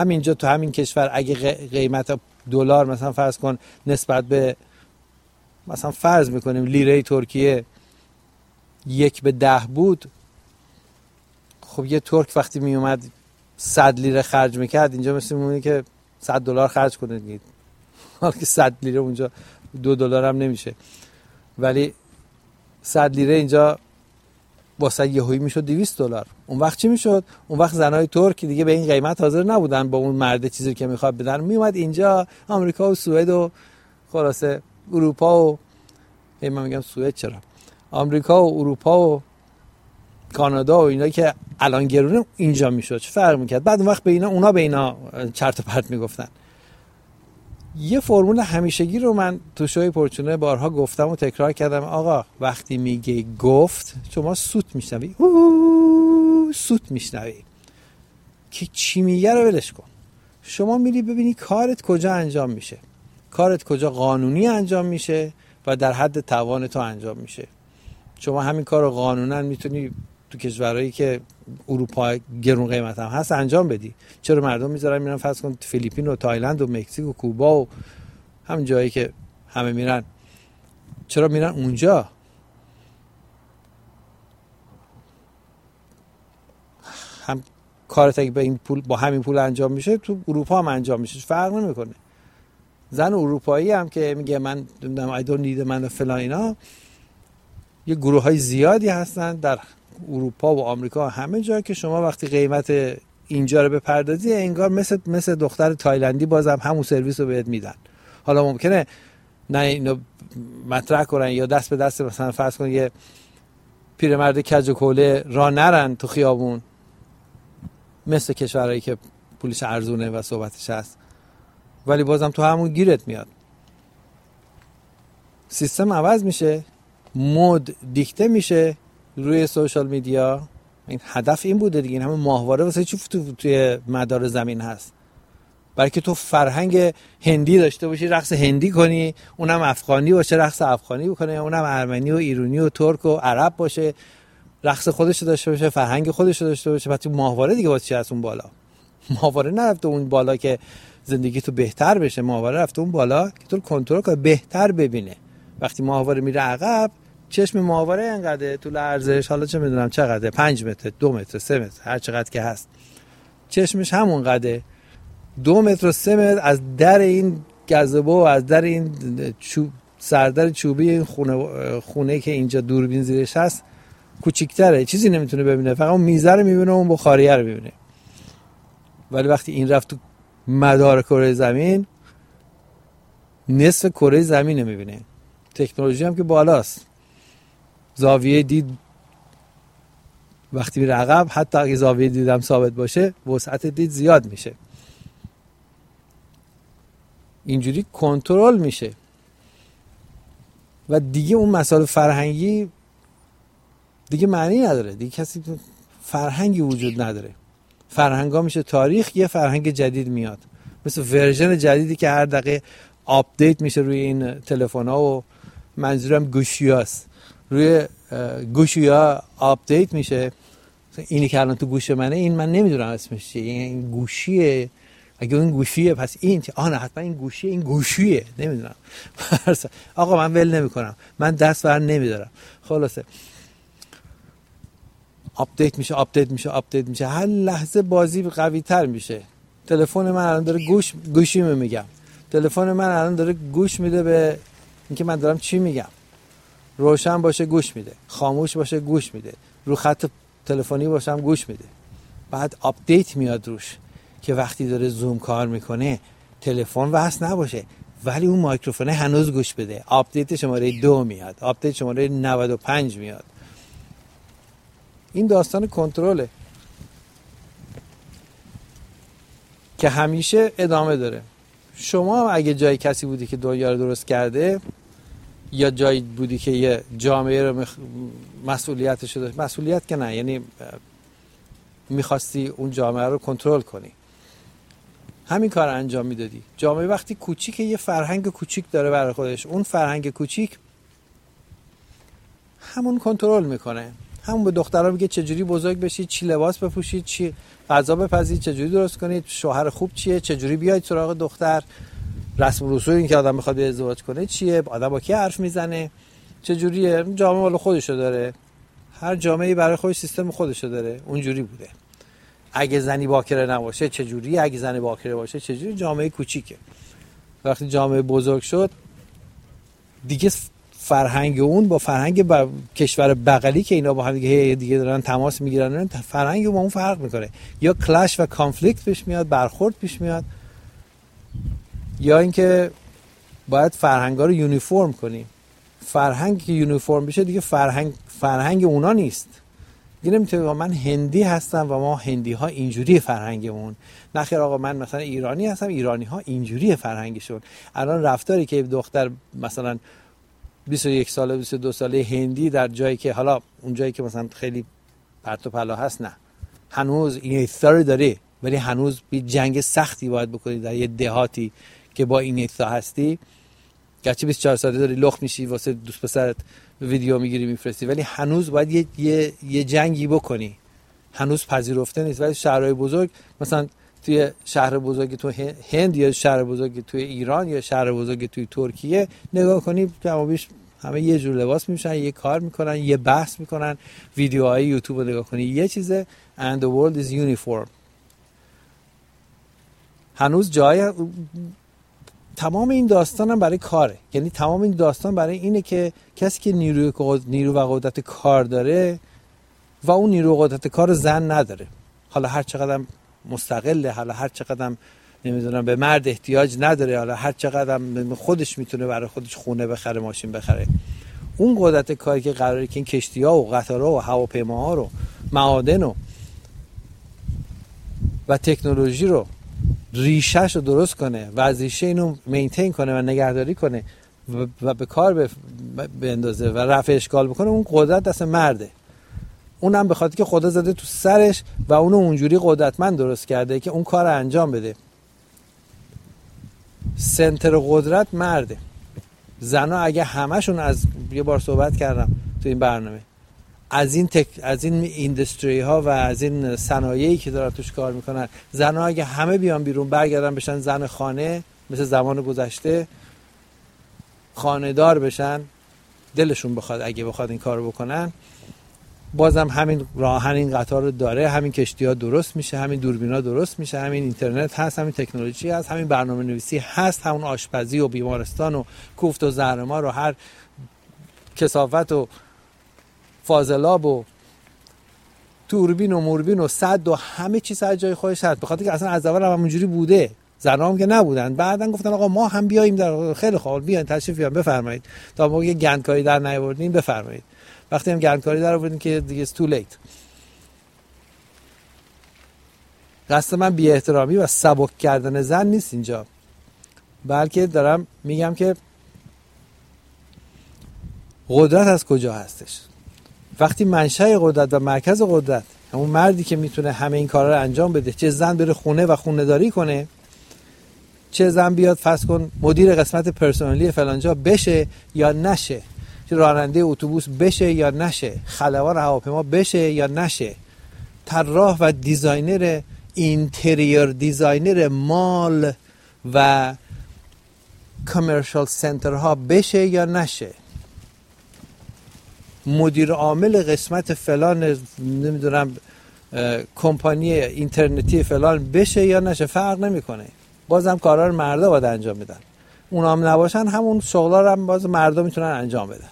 همینجا تو همین کشور اگه قیمت دلار مثلا فرض کن نسبت به مثلا فرض میکنیم لیره ترکیه 1:10 بود، خب یه ترک وقتی میومد 100 لیره خرج میکرد اینجا مثل میمونه که $100 خرج کنه دیگه. حالا که 100 لیره اونجا $2 هم نمیشه، ولی 100 لیره اینجا واسه یهویی میشد $200. اون وقت چی میشد؟ اون وقت زنای ترک دیگه به این قیمت حاضر نبودن با اون مرد چیزی که میخواد بدن، میومد اینجا آمریکا و سوئد و خلاصه اروپا و من میگم سوئد چرا، آمریکا و اروپا و کانادا و اینا که الان گرونه اینجا میشد، چه فرق میکرد؟ بعد اون وقت به اینا اونا به اینا چرت و پرت میگفتن. یه فرمول همیشگی رو من تو شوی پرچونه بارها گفتم و تکرار کردم، آقا وقتی میگه گفت شما سوت میشنوی، سوت میشنوی که چی میگه رو ولش کن. شما میری ببینی کارت کجا انجام میشه، کارت کجا قانونی انجام میشه و در حد توان تو انجام میشه. شما همین کار رو قانونا میتونی تو کشورهایی که اروپا گرون قیمت هم هست انجام بدی. چرا مردم میذارن میرن فرض کن فیلیپین و تایلند و مکزیک و کوبا و همین جایی که همه میرن، چرا میرن اونجا؟ هم کارت اگه به این پول با همین پول انجام میشه تو اروپا هم انجام میشه، فرق نمیکنه. زن اروپایی هم که میگه من نمیدونم I don't need من فلان اینا، یه گروه های زیادی هستن در اروپا و آمریکا همه جا که شما وقتی قیمت اینجا رو بپردازی انگار مثل دختر تایلندی بازم همون سرویس رو بهت میدن. حالا ممکنه نه اینو مطرح کنن یا دست به دست مثلا فرض کن یه پیرمرد کج و کوله راه نرن تو خیابون مثل کشورهایی که پولش ارزونه و صحبتش هست، ولی بازم تو همون گیرت میاد. سیستم عوض میشه، مود دیکته میشه روی سوشال میدیا. این هدف این بوده دیگه، این همه ماهواره واسه چی توی مدار زمین هست؟ برای که تو فرهنگ هندی داشته باشی، رقص هندی کنی، اونم افغانی باشه رقص افغانی بکنه، اونم ارمنی و ایرانی و ترک و عرب باشه رقص خودش داشته باشه، فرهنگ خودش داشته باشه. بعد تو ماهواره دیگه واسه چی هست اون بالا؟ ماهواره نرفته اون بالا که زندگی تو بهتر بشه، ماهواره رفته اون بالا که تو کنترل کنه، بهتر ببینه. وقتی ماهواره میره عقب، چشم ماهواره اینقدر طول ارزش، حالا چه میدونم چقدر، 5 متر 2 متر 3 متر هر چقدر که هست، چشمش همون قده 2 متر و 3 متر از در این گزبه و از در این سردر چوبی این خونه که اینجا دوربین زیرش هست کوچیک‌تره، چیزی نمیتونه ببینه، فقط اون میزه رو میبینه، اون بخاریه رو میبینه. ولی وقتی این رفت تو مدار کره زمین، نصف کره زمین رو میبینه. تکنولوژی هم که بالاست، زاویه دید وقتی میره عقب، حتی اگه زاویه دیدم ثابت باشه وسعت دید زیاد میشه، اینجوری کنترل میشه. و دیگه اون مسائل فرهنگی دیگه معنی نداره، دیگه کسی فرهنگی وجود نداره. فرهنگا میشه تاریخ، یه فرهنگ جدید میاد، مثل ورژن جدیدی که هر دقیقه آپدیت میشه روی این تلفن‌ها و منظورم گوشی‌هاست، روی گوشی‌ها آپدیت میشه. اینی که الان تو گوش منه، این من نمیدونم اسمش چیه، این گوشیه، اگه این گوشیه پس این چه؟ نه حتما این گوشیه، این گوشیه، نمیدونم. آقا من ول نمیکنم، من دست بر نمیدارم. خلاصه آپدیت میشه، هر لحظه بازی قوی تر میشه. تلفن من الان داره گوشیمو میگم، تلفن من الان داره گوش میده به اینکه من دارم چی میگم. روشن باشه گوش میده، خاموش باشه گوش میده، رو خط تلفنی باشم گوش میده. بعد آپدیت میاد روش که وقتی داره زوم کار میکنه تلفن وصل نباشه ولی اون مایکروفون هنوز گوش بده. آپدیت شماره 2 میاد، آپدیت شماره 95 میاد. این داستان کنترله که همیشه ادامه داره. شما اگه جای کسی بودی که دنیا رو درست کرده، یا جایی بودی که یه جامعه رو مسئولیتش داشت، مسئولیت که نه، یعنی میخواستی اون جامعه رو کنترل کنی، همین کار انجام میدادی. جامعه وقتی کوچیکه یه فرهنگ کوچیک داره برای خودش، اون فرهنگ کوچیک همون کنترل میکنه. همون به دخترها میگه چجوری بزرگ بشید، چی لباس بپوشید، چی غذا بپزید، چجوری درست کنید، شوهر خوب چیه، چجوری بیاید سراغ دختر، رسم و رسوم این که آدم میخواد ازدواج کنه چیه، آدم با کی حرف میزنه، چجوریه. جامعه والا خودشو داره، هر جامعه‌ای برای خودش سیستم خودشو داره. اونجوری بوده. اگه زنی باکره نباشه چجوری، اگه زنی باکره باشه چجوری. جامعه کوچیکه. وقتی جامعه بزرگ شد دیگه فرهنگ اون با فرهنگ کشور بغلی که اینا با هم دیگه دارن تماس میگیرن، فرهنگ با اون فرق میکنه. یا کلش و کانفلیکت پیش میاد، برخورد پیش میاد، یا اینکه باید فرهنگا رو یونیفرم کنیم. فرهنگ که یونیفرم بشه دیگه فرهنگ اونا نیست. دیگه نمیتونه من هندی هستم و ما هندی ها اینجوری فرهنگمون، نه خیر آقا من مثلا ایرانی هستم، ایرانی ها اینجوری فرهنگشون. الان رفتاری که دختر مثلا 21 ساله 22 ساله هندی در جایی که حالا اون جایی که مثلا خیلی پرت و پلا هست، نه هنوز این ایثار داره، ولی هنوز بی جنگ سختی باید بکنی در یه دهاتی که با این ایثار هستی. گرچه 24 ساله داری لخت میشی واسه دوست پسرت ویدیو میگیری میفرستی، ولی هنوز باید یه جنگی بکنی. هنوز پذیرفته نیست. ولی شهرهای بزرگ مثلا توی شهر بزرگی تو هند یا شهر بزرگی توی ایران یا شهر بزرگی توی ترکیه نگاه کنی کمابیش همه یه جور لباس میشن، یه کار میکنن، یه بحث میکنن، ویدیوهای یوتیوب رو نگاه کنی یه چیزه. and the world is uniform. هنوز جای تمام این داستان هم برای کاره. یعنی تمام این داستان برای اینه که کسی که نیرو و قدرت کار داره و اون نیرو و قدرت کار زن نداره، حالا هر چقدر مستقله، حالا هر چقدر نمیدونم به مرد احتیاج نداره، حالا هر چقدر خودش میتونه برای خودش خونه بخره، ماشین بخره، اون قدرت کاری که قراره که این کشتی‌ها و قطارها و هواپیماها رو، معادن و تکنولوژی رو ریشه‌ش رو درست کنه و از ریشه اینو مینتین کنه و نگهداری کنه و به کار بندازه و رفع اشکال بکنه، اون قدرت دست مرده. اونم به خاطر که خدا زده تو سرش و اونو اونجوری قدرتمند درست کرده که اون کار انجام بده. سنتر قدرت مرده. زنا اگه همشون، از یه بار صحبت کردم تو این برنامه، از این اینداستری ها و از این صنایعی که دارن توش کار میکنن، زنا اگه همه بیان بیرون برگردن بشن زن خانه مثل زمان گذشته، خانه دار بشن، دلشون بخواد اگه بخواد این کارو بکنن، بازم همین راهن این قطار رو داره، همین کشتی ها درست میشه، همین دوربینا درست میشه، همین اینترنت هست، همین تکنولوژی هست، همین برنامه نویسی هست، همون آشپزی و بیمارستان و کوفت و زهرمار و هر کثافت و فاضلاب و توربین و موربین و صد و همه چیز از جای خودش هست. بخاطر که اصلا از اول هم اونجوری بوده، زنام که نبودن، بعدن گفتن آقا ما هم بیاییم در، خیلی خوب بیاین تشریف بیارین بفرمایید، تا موقع گندکاری در نیاوردین بفرمایید. وقتی هم گندکاری در آوردین که دیگه too late. قصد من بی احترامی و سبک کردن زن نیست اینجا، بلکه دارم میگم که قدرت از کجا هستش. وقتی منشأ قدرت و مرکز قدرت همون مردی که میتونه همه این کارا رو انجام بده، چه زن بره خونه و خونه داری کنه، چه زن بیاد فرض کن مدیر قسمت پرسنلی فلانجا بشه یا نشه، چه راننده اتوبوس بشه یا نشه، خلبان هواپیما بشه یا نشه، طراح و دیزاینر اینتریور، دیزاینر مال و کامرشال سنترها بشه یا نشه، مدیر عامل قسمت فلان نمیدونم کمپانی اینترنتی فلان بشه یا نشه، فرق نمیکنه. بازم کارا رو مردا باید انجام بدن. اونا هم نباشن همون شغلا رو هم باز مردا میتونن انجام بدن.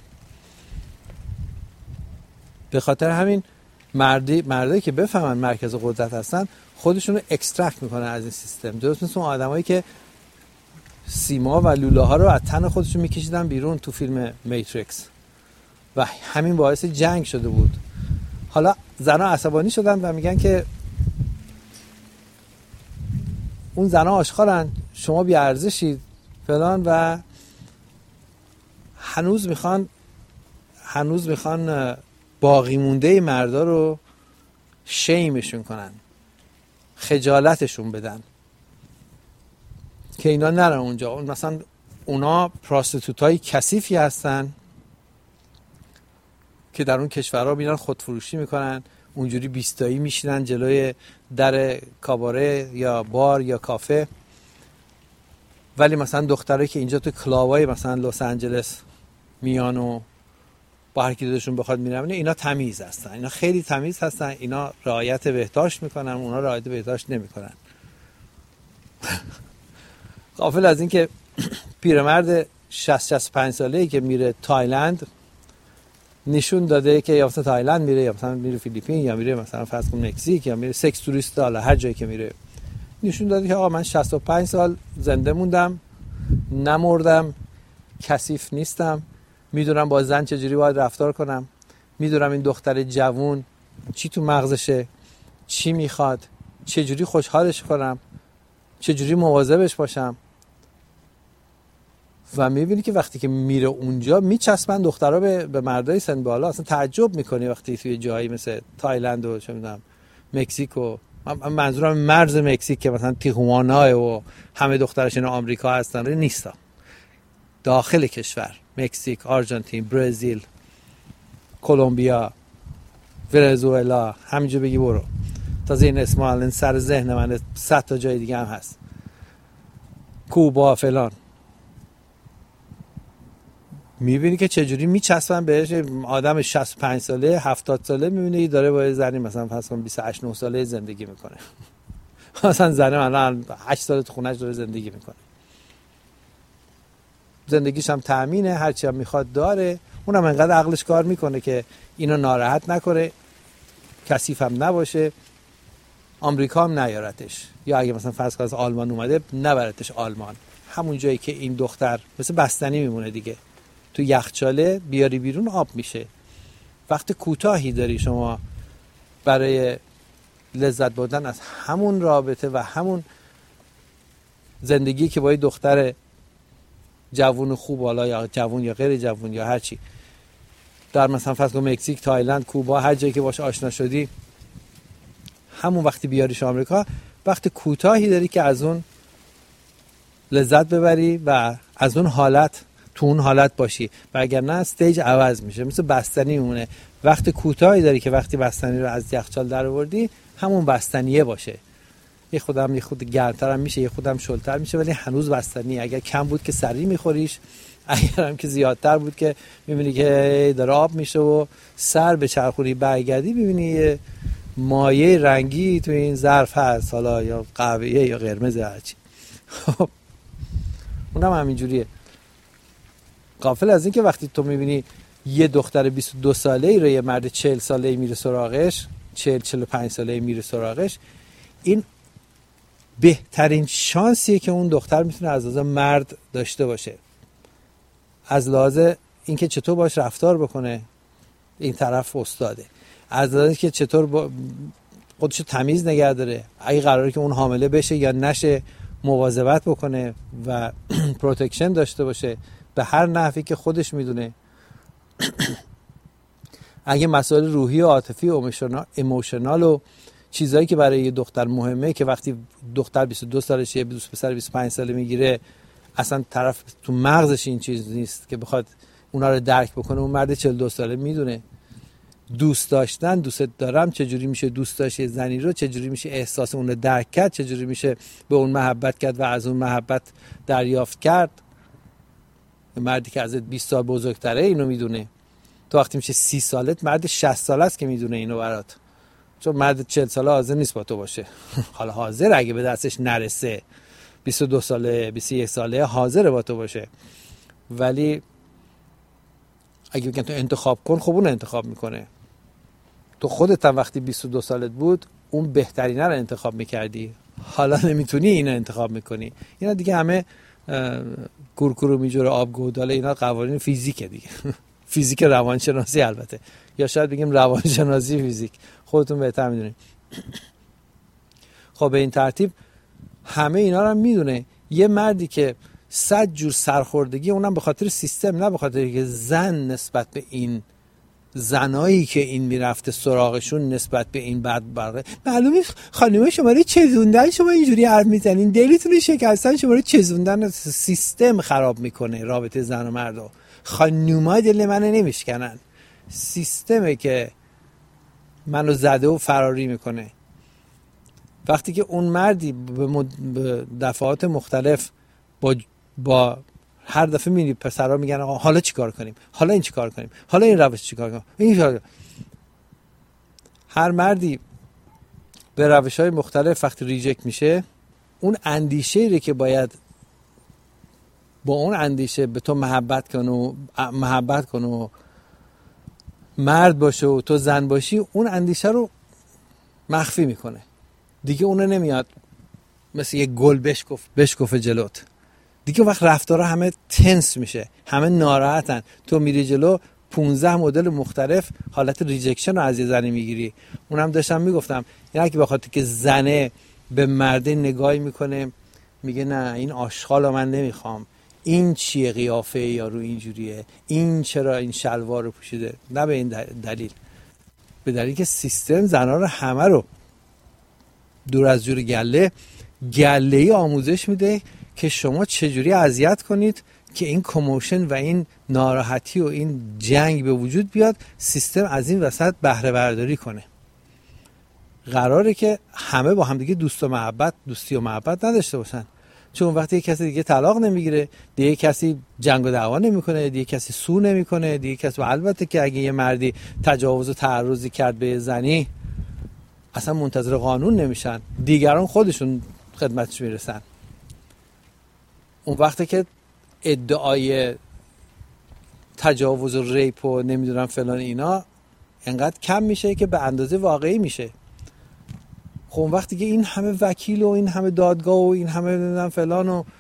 به خاطر همین مردایی که بفهمن مرکز قدرت هستن خودشون رو اکسترکت میکنن از این سیستم. درست مثل اون آدمایی که سیما و لوله ها رو از تن خودشون میکشیدن بیرون تو فیلم میتریکس و همین باعث جنگ شده بود. حالا زنها عصبانی شدن و میگن که اون زنها آشغالن، شما بی ارزشید فلان، و هنوز میخوان باقی مونده مردا رو شیمشون کنن، خجالتشون بدن که اینا نرن اونجا. مثلا اونا پراستیتوتای کثیفی هستن که در اون کشورها میرن خودفروشی میکنن، اونجوری بیستایی میشینن جلوی در کاباره یا بار یا کافه. ولی مثلا دخترایی که اینجا تو کلابای مثلا لس آنجلس میان و با هر کی دلشون بخواد میرن، اینا تمیز هستن، اینا خیلی تمیز هستن، اینا رعایت بهداشت میکنن، اونا رعایت بهداشت نمیکنن. غافل از این که پیرمرد 60-65 ساله‌ای که میره تایلند نشون داده که یا مثلا تایلند میره یا مثلا میره فیلیپین یا میره مثلا فرض کن مکزیک یا میره سکس توریست، حالا هر جایی که میره، نشون داده که آقا من 65 سال زنده موندم، نمردم، کثیف نیستم، میدونم با زن چجوری باید رفتار کنم، میدونم این دختر جوون چی تو مغزشه، چی میخواد، چجوری خوشحالش کنم، چجوری مواظبش باشم. و میبینی که وقتی که میره اونجا میچسبن دخترها به مردای سن بالا. اصلا تعجب میکنی وقتی توی جایی مثل تایلند و چه میدونم مکزیک و منظورم مرز مکزیک که مثلا تیخوانا و همه دخترش اینا آمریکا هستن نیستا، داخل کشور مکزیک، آرژانتین، برزیل، کلمبیا، ونزوئلا، همینجا بگی برو. تازه این اسما الان سر ذهن من 100 تا جای دیگه هم هست، کوبا فلان. میبینی که چجوری میچسبن بهش. آدم 65 ساله 70 ساله میبینی داره با زنی مثلا فرض کن 28-9 ساله زندگی میکنه. مثلا زنه الان 8 سال تو خونه‌اش داره زندگی میکنه، زندگیش هم تامینه، هرچی هم میخواد داره، اونم انقدر عقلش کار میکنه که اینو ناراحت نکنه، کثیف هم نباشه، آمریکا هم نیارتش، یا اگه مثلا فرض کن از آلمان اومده نبرتش آلمان، همون جایی که این دختر مثل بستنی میمونه دیگه، تو یخچاله بیاری بیرون آب میشه. وقت کوتاهی داری شما برای لذت بردن از همون رابطه و همون زندگی که با یه دختر جوون خوب، حالا یا جوون یا غیر جوون یا هر چی، در مثلا فرض کن مکزیک، تایلند، کوبا، هر جایی که باشه آشنا شدی، همون وقتی بیاریش آمریکا وقت کوتاهی داری که از اون لذت ببری و از اون حالت تو اون حالت باشی، و اگر نه استیج عوض میشه، مثل بستنی میمونه. وقت کوتاهی داری که وقتی بستنی رو از یخچال در آوردی همون بستنیه باشه، یه خود گرمتر هم میشه، یه خودم شلتر میشه، ولی هنوز بستنی. اگر کم بود که سریع میخوریش، اگر هم که زیادتر بود که میبینی که داره آب میشه و سر به چرخونی برگردی میبینی یه مایه رنگی تو این ظرف هست، حالا یا قهوه‌ای یا قرمز هرچی. اونم همینجوریه. غافل از این که وقتی تو میبینی یه دختر 22 ساله‌ای رو یه مرد 40 ساله‌ای میره سراغش، 40-45 ساله‌ای میره سراغش، این بهترین شانسیه که اون دختر میتونه از لحاظ مرد داشته باشه، از لحاظ اینکه چطور باش رفتار بکنه، این طرف استاده، از لحاظ که چطور خودشو تمیز نگه داره، اگه قراره که اون حامله بشه یا نشه مواظبت بکنه و پروتکشن داشته باشه به هر نحوی که خودش میدونه. اگه مسائل روحی و عاطفی و ایموشنال و چیزایی که برای یه دختر مهمه که وقتی دختر 22 سالشه، پسر 25 ساله میگیره، اصلا طرف تو مغزش این چیز نیست که بخواد اونا رو درک بکنه. اون مرد 42 ساله میدونه دوست داشتن، دوست دارم چجوری میشه، دوست داشت زنی رو چجوری میشه احساس اون رو درک کرد، چجوری میشه به اون محبت کرد و از اون محبت دریافت کرد. مردی که ازت 20 سال بزرگتره اینو میدونه. تو وقتی میشه 30 سالت، مرد 60 ساله است که میدونه اینو برات، چون مرد 40 ساله حاضر نیست با تو باشه. حالا حاضر اگه به دستش نرسه، 22 ساله 21 ساله حاضر با تو باشه، ولی اگه بگن تو انتخاب کن، خب اون انتخاب میکنه. تو خودت هم وقتی 22 سالت بود اون بهترینه رو انتخاب میکردی، حالا نمیتونی اینو انتخاب میکنی. اینا دیگه همه کورکورو میجوره آب گوداله، اینا قوانین فیزیکه دیگه. فیزیک روانشناسی البته، یا شاید بگیم روانشناسی فیزیک، خودتون بهتر میدونید. خب به این ترتیب همه اینا رو هم میدونه. یه مردی که 100 جور سرخوردگی، اونم به خاطر سیستم، نه به خاطر که زن نسبت به این زنایی که این میرفته سراغشون نسبت به این بدبخته، معلومه خانم شما رو چزوندن، شما اینجوری حرف میزنین، دلتون رو شکستن، شما رو چزوندن. سیستم خراب میکنه رابطه زن و مرد. خانوما دل منو نمیشکنن، سیستمه که منو زده و فراری میکنه. وقتی که اون مردی به دفعات مختلف با هر دفعه میبینی پسرها میگن آقا حالا چی کار کنیم، حالا این چی کار کنیم، حالا این روش چی کار کنیم، هر مردی به روش‌های مختلف وقتی ریجکت میشه، اون اندیشه‌ای که باید با اون اندیشه به تو محبت کنه و مرد باشه و تو زن باشی، اون اندیشه رو مخفی میکنه دیگه. اون نمیاد مثل یه گل بشکفه جلوت دیگه. وقت رفتارها همه تنس میشه، همه ناراحتن. تو میری جلو 15 مدل مختلف حالت ریجکشن رو از یه زنی میگیری. اونم داشتم میگفتم یعنی که بخاطر که زنه به مرده نگاهی میکنه میگه نه این آشغال رو من نمیخوام، این چیه قیافه یارو اینجوریه، این چرا این شلوار رو پوشیده، نه به این دلیل، به دلیل که سیستم زنها رو همه رو دور از جور گله‌ای آموزش میده که شما چجوری اذیت کنید که این کموشن و این ناراحتی و این جنگ به وجود بیاد، سیستم از این وسط بهره برداری کنه. قراره که همه با هم دیگه دوستی و محبت نداشته باشن، چون وقتی یک کسی دیگه طلاق نمیگیره، دیگه کسی جنگ و دعوا نمیکنه، دیگه کسی سو نمیکنه، دیگه کسی، و البته که اگه یه مردی تجاوز و تعرضی کرد به زنی اصلا منتظر قانون نمیشن، دیگران خودشون خدمتش میرسن. اون وقتی که ادعای تجاوز و ریپ و نمیدونم فلان اینا انقدر کم میشه که به اندازه واقعی میشه. خب اون وقتی که این همه وکیل و این همه دادگاه و این همه نمیدونم فلان و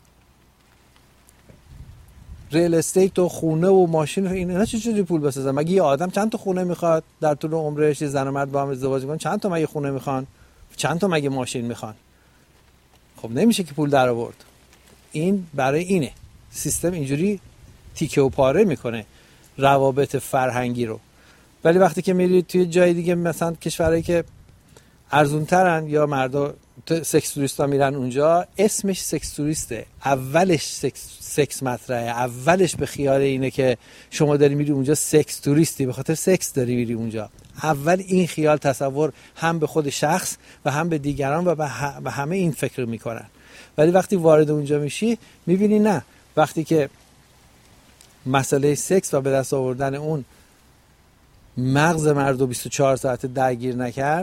ریل استیت و خونه و ماشین و اینا چجوری پول بسازن؟ مگه یه آدم چند تا خونه میخواد در طول عمرش؟ زن و مرد با هم ازدواج میکنن چند تا مگه خونه میخوان؟ چند تا مگه ماشین میخوان؟ خب نمیشه که پول در آورد. این برای اینه سیستم اینجوری تیکه و پاره میکنه روابط فرهنگی رو. ولی وقتی که میری توی جای دیگه، مثلا کشورهایی که ارزونترن یا مردا سکس توریستا میرن اونجا، اسمش سکس توریسته، اولش سکس مطرحه، اولش به خیال اینه که شما داری میری اونجا سکس توریستی، به خاطر سکس داری میری اونجا. اول این خیال تصور هم به خود شخص و هم به دیگران و به همه این فکر میکنن. ولی وقتی وارد اونجا میشی میبینی نه، وقتی که مسئله سکس و به دست آوردن اون مغز مردو 24 ساعت درگیر نکرد،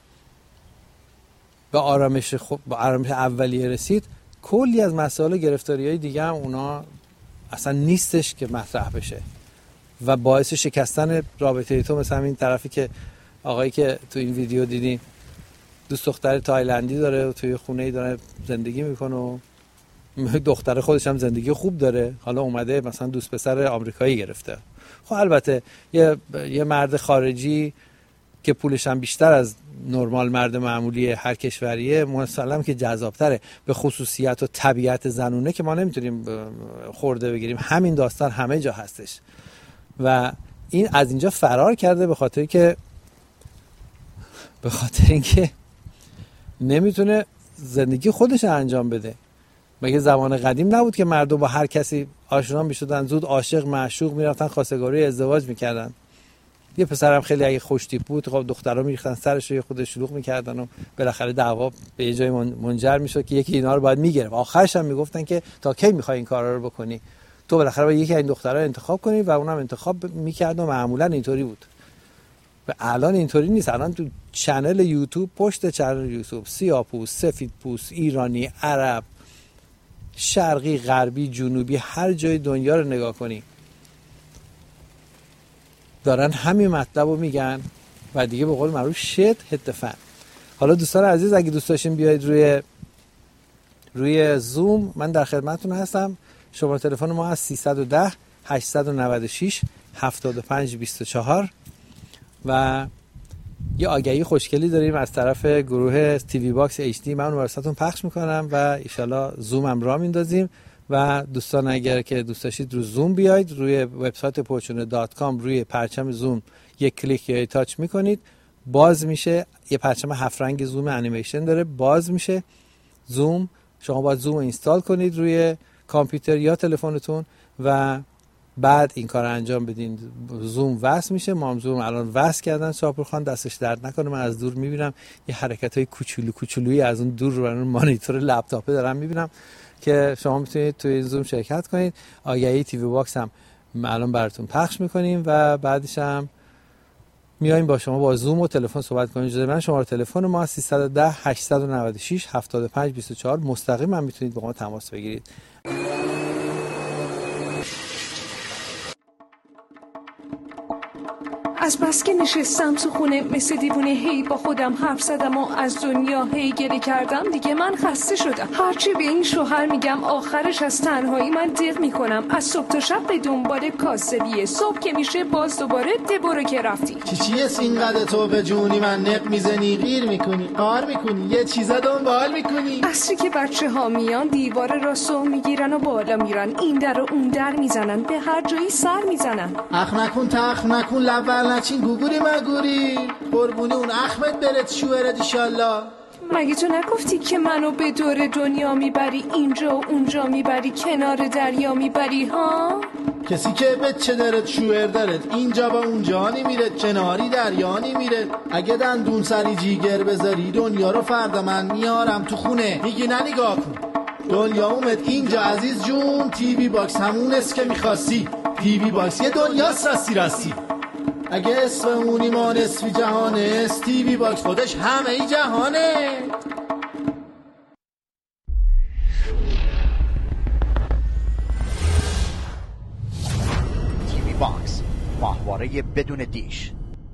به آرامش اولیه رسید، کلی از مسائل گرفتاری‌های دیگه هم اونا اصلا نیستش که مطرح بشه و باعث شکستن رابطه تو. مثلا این طرفی که آقایی که تو این ویدیو دیدین دوست دختر تایلندی داره و توی خونه‌ای داره زندگی میکنه و دختر خودش هم زندگی خوب داره، حالا اومده مثلا دوست پسر آمریکایی گرفته. خب البته یه مرد خارجی که پولش هم بیشتر از نرمال مرد معمولی هر کشوریه مسلم که جذابتره. به خصوصیت و طبیعت زنونه که ما نمیتونیم خورده بگیریم، همین داستان همه جا هستش و این از اینجا فرار کرده به خاطر اینکه نمیتونه زندگی خودش انجام بده. مگه زمان قدیم نبود که مردم با هر کسی آشنا میشدن، زود عاشق معشوق میرفتن، خواستگاری ازدواج میکردن. یه پسرم خیلی اگه خوشتیپ بود، خب دخترها میریختن سرش رو خودش شلوغ میکردن و بالاخره دعوا به یه جای منجر میشد که یکی اینا رو باید میگرفت. آخرش هم میگفتن که تا کی میخوای این کارا رو بکنی؟ تو بالاخره باید یکی از این دخترها انتخاب کنی و اونم انتخاب میکرد و معمولا اینطوری بود. و الان اینطوری نیست. الان تو چنل یوتیوب، پشت چنل یوتیوب، سیاه‌پوست، سفیدپوست، ایرانی، عرب، شرقی، غربی، جنوبی، هر جای دنیا رو نگاه کنی دارن همین مطلب رو میگن و دیگه به قول معروف شت هت فن. حالا دوستان عزیز اگه دوست داشتین بیاید روی زوم، من در خدمتتون هستم. شماره تلفن ما از 310 896 7524 و یه آگهی خوشگلی داریم از طرف گروه تیوی باکس HD. من اون واسهتون پخش میکنم و ان شاءالله زوم هم راه میندازیم و دوستان اگر که دوست داشتید رو زوم بیاید، روی وبسایت fortune.com روی پرچم زوم یک کلیک یا تاچ میکنید، باز میشه. یه پرچم 7 رنگ زوم انیمیشن داره، باز میشه زوم. شما باید زوم اینستال کنید روی کامپیوتر یا تلفنتون و بعد این کار انجام بدین زوم وصل میشه. ما هم زوم الان وصل کردن. شاپور دستش درد نکنه، من از دور میبینم یه حرکتای کوچولویی از اون دور رو مانیتور لپتاپه دارم میبینم که شما میتونید توی این زوم شرکت کنید. آگهی تیوی باکس هم الان براتون پخش میکنیم و بعدش هم میایم با شما با زوم و تلفن صحبت کنیم. اجازه من شماره تلفن ما 310 896 75 24 مستقیم هم میتونید با ما تماس بگیرید. از بس که نشستم تو خونه مثل دیوونه هی با خودم حرف زدم و از دنیا هی گله کردم. دیگه من خسته شدم. هرچی به این شوهر میگم آخرش از تنهایی من دق میکنم. از صبح تا شب به دنبال کاسبیه. صبح که میشه باز دوباره برو که رفتی. چیه اینقدر تو به جونی من نق میزنی، غیر میکنی، قار میکنی، یه چیزا دنبال میکنی. عصری که بچه ها میان دیوار راستو میگیرن و بالا میرن، این در و اون در میزنن، به هر جایی سر میزنن. اخ نکن تخ نکن لبر نچین گوگوری مگوری قربونی اون اخمت برد شوهرت ایشالله. مگه تو نگفتی که منو به دور دنیا میبری، اینجا و اونجا میبری، کنار دریا میبری ها؟ کسی که بچه دارد شوهر دارد اینجا با اونجا نمیره، کناری دریا نمیره. اگه دندون سری جیگر بذاری دنیا رو فردا من میارم تو خونه. میگی نه نگاه کن دنیا اومد اینجا عزیز جون. تیوی باکس همون است که میخواستی. تیوی باکس یه دنیاست راستی. اگه اسم اون ایمان اسمی جهانه است، تیوی باکس خودش همه ای جهانه. تیوی باکس، ماهواره بدون دیش.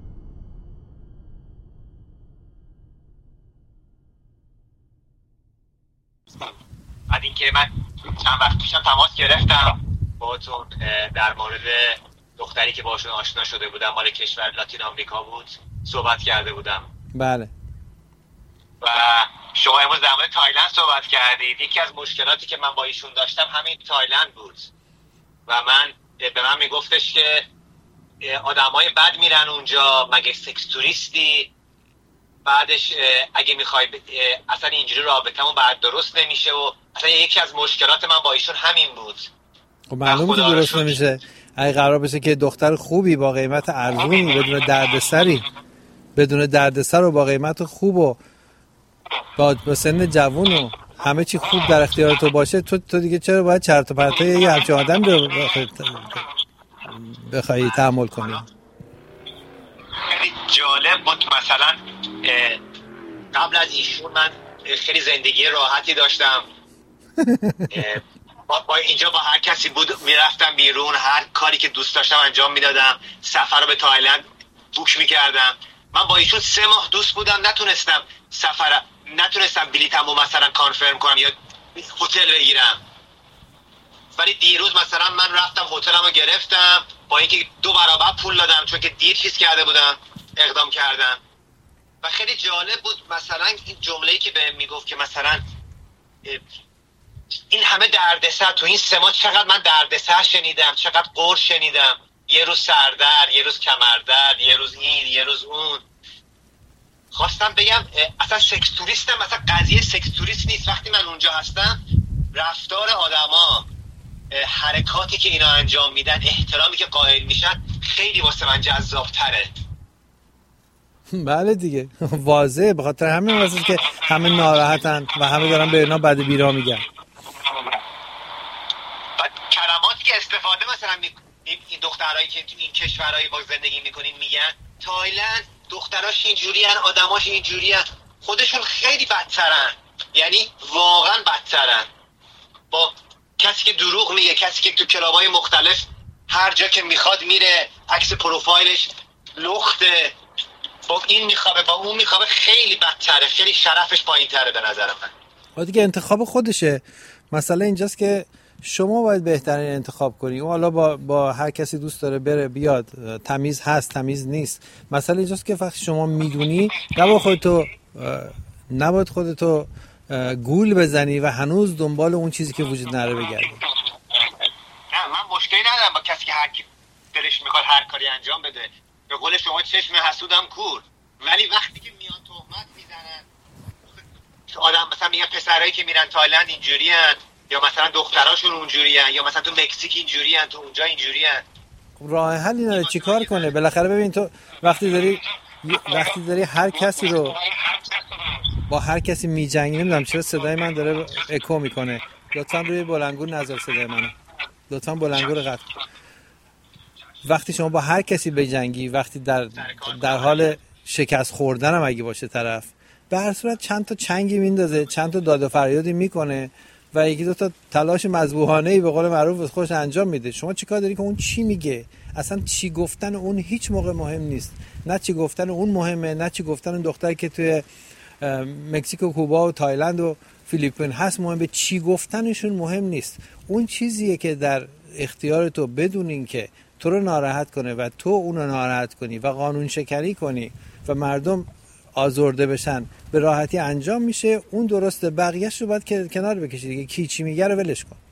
بعد اینکه من چند وقت پیشم تماس گرفتم باهاتون در مورد دختری که باشون آشنا شده بودم، مال کشور لاتین آمریکا بود، صحبت کرده بودم. بله. و شما امروز در مورد تایلند صحبت کردید. یکی از مشکلاتی که من با ایشون داشتم همین تایلند بود و به من میگفتش که آدمای بد میرن اونجا، مگه سکس توریستی؟ بعدش اگه میخوای اصلا اینجوری رابطمون بعد درست نمیشه و اصلا یکی از مشکلات من با ایشون همین بود. خب معلومه که درست نمیشه. اگه قرار بشه که دختر خوبی با قیمت ارزونی بدون دردسر و با قیمت خوب و با سن جوون و همه چی خوب در اختیار تو باشه، تو دیگه چرا باید چرت و پرتای یه همچین آدم رو بخوای تحمل کنی؟ خیلی جالب بود. مثلا قبل از ایشون من خیلی زندگی راحتی داشتم. با اینجا با هر کسی بود میرفتم بیرون، هر کاری که دوست داشتم انجام میدادم. سفر رو به تایلند بوک میکردم. من با ایشون 3 ماه دوست بودم، نتونستم بلیطمو مثلا کانفرم کنم یا هتل بگیرم. ولی دیروز مثلا من رفتم هتلمو گرفتم با اینکه 2 برابر پول دادم چون که دیر چیز کرده بودم، اقدام کردم. و خیلی جالب بود مثلا این جمله‌ای که بهم میگفت که مثلا این همه دردسر تو این 3 ماه، چقدر من دردسر شنیدم، چقدر قرص شنیدم. یه روز سردرد، یه روز کمردرد، یه روز این، یه روز اون. خواستم بگم اصلا سکس توریستم، مثلا قضیه سکس توریست نیست. وقتی من اونجا هستم رفتار آدما، حرکاتی که اینا انجام میدن، احترامی که قائل میشن خیلی واسه من جذاب‌تره. بله دیگه واضحه. به خاطر همین واسه که همه ناراحتن و همه دارن به اینا بد بیرا میگن. بعد کلماتی که استفاده مثلا این دخترایی که تو این کشورهای با زندگی میکنین میگن تایلند دختراش اینجوریان، آدماش اینجوریان، خودشون خیلی بدترن. یعنی واقعا بدترن. با کسی که دروغ میگه، کسی که تو کلابای مختلف هر جا که میخواد میره، عکس پروفایلش لخته، با این میخوابه با اون میخوابه، خیلی بدتره، خیلی شرفش پایین‌تره به نظر من. دیگه انتخاب خودشه. مسئله اینجاست که شما باید بهترین انتخاب کنی. او حالا با هر کسی دوست داره بره بیاد، تمیز هست تمیز نیست. مسئله اینجاست که وقتی شما میدونی نباید خودتو گول بزنی و هنوز دنبال اون چیزی که وجود نداره بگردی. نه من مشکلی ندارم با کسی که هر کی دلش میخواد هر کاری انجام بده. به قول شما چشم حسودم کور. ولی وقتی که میان تهمت میزنن آدم، مثلا میگن پسرایی که میرن تایلند اینجوریان، یا مثلا دختراشون اونجوریان، یا مثلا تو مکزیک اینجوریان، تو اونجا اینجوریان. راه حلی نداره چیکار کنه؟ بالاخره ببین تو وقتی داری هر کسی رو با هر کسی میجنگی، نمیدونم چرا صدای من داره اکو میکنه، لطفا روی بلندگو نذار صدای منو، لطفا بلندگو رو قطع کن. وقتی شما با هر کسی بجنگی، وقتی در حال شکست خوردن هم اگه باشه طرف، به هر صورت چند تا چنگی میندازه، چند تا داد و فریادی میکنه و یکی دو تا تلاش مذبوحانه‌ای به قول معروف خودش انجام میده. شما چیکار داری که اون چی میگه؟ اصلا چی گفتن اون هیچ موقع مهم نیست. نه چی گفتن اون مهمه، نه چی گفتن اون دختری که توی مکزیک و کوبا و تایلند و فیلیپین هست مهمه. چی گفتنشون مهم نیست. اون چیزیه که در اختیار تو بدون این که تو رو ناراحت کنه و تو اون رو ناراحت کنی و قانون شکنی کنی و مردم آزرده بشن به راحتی انجام میشه. اون درسته، بقیه‌اش رو باید که کنار بکشی دیگه. کی چی میگه رو ولش کن.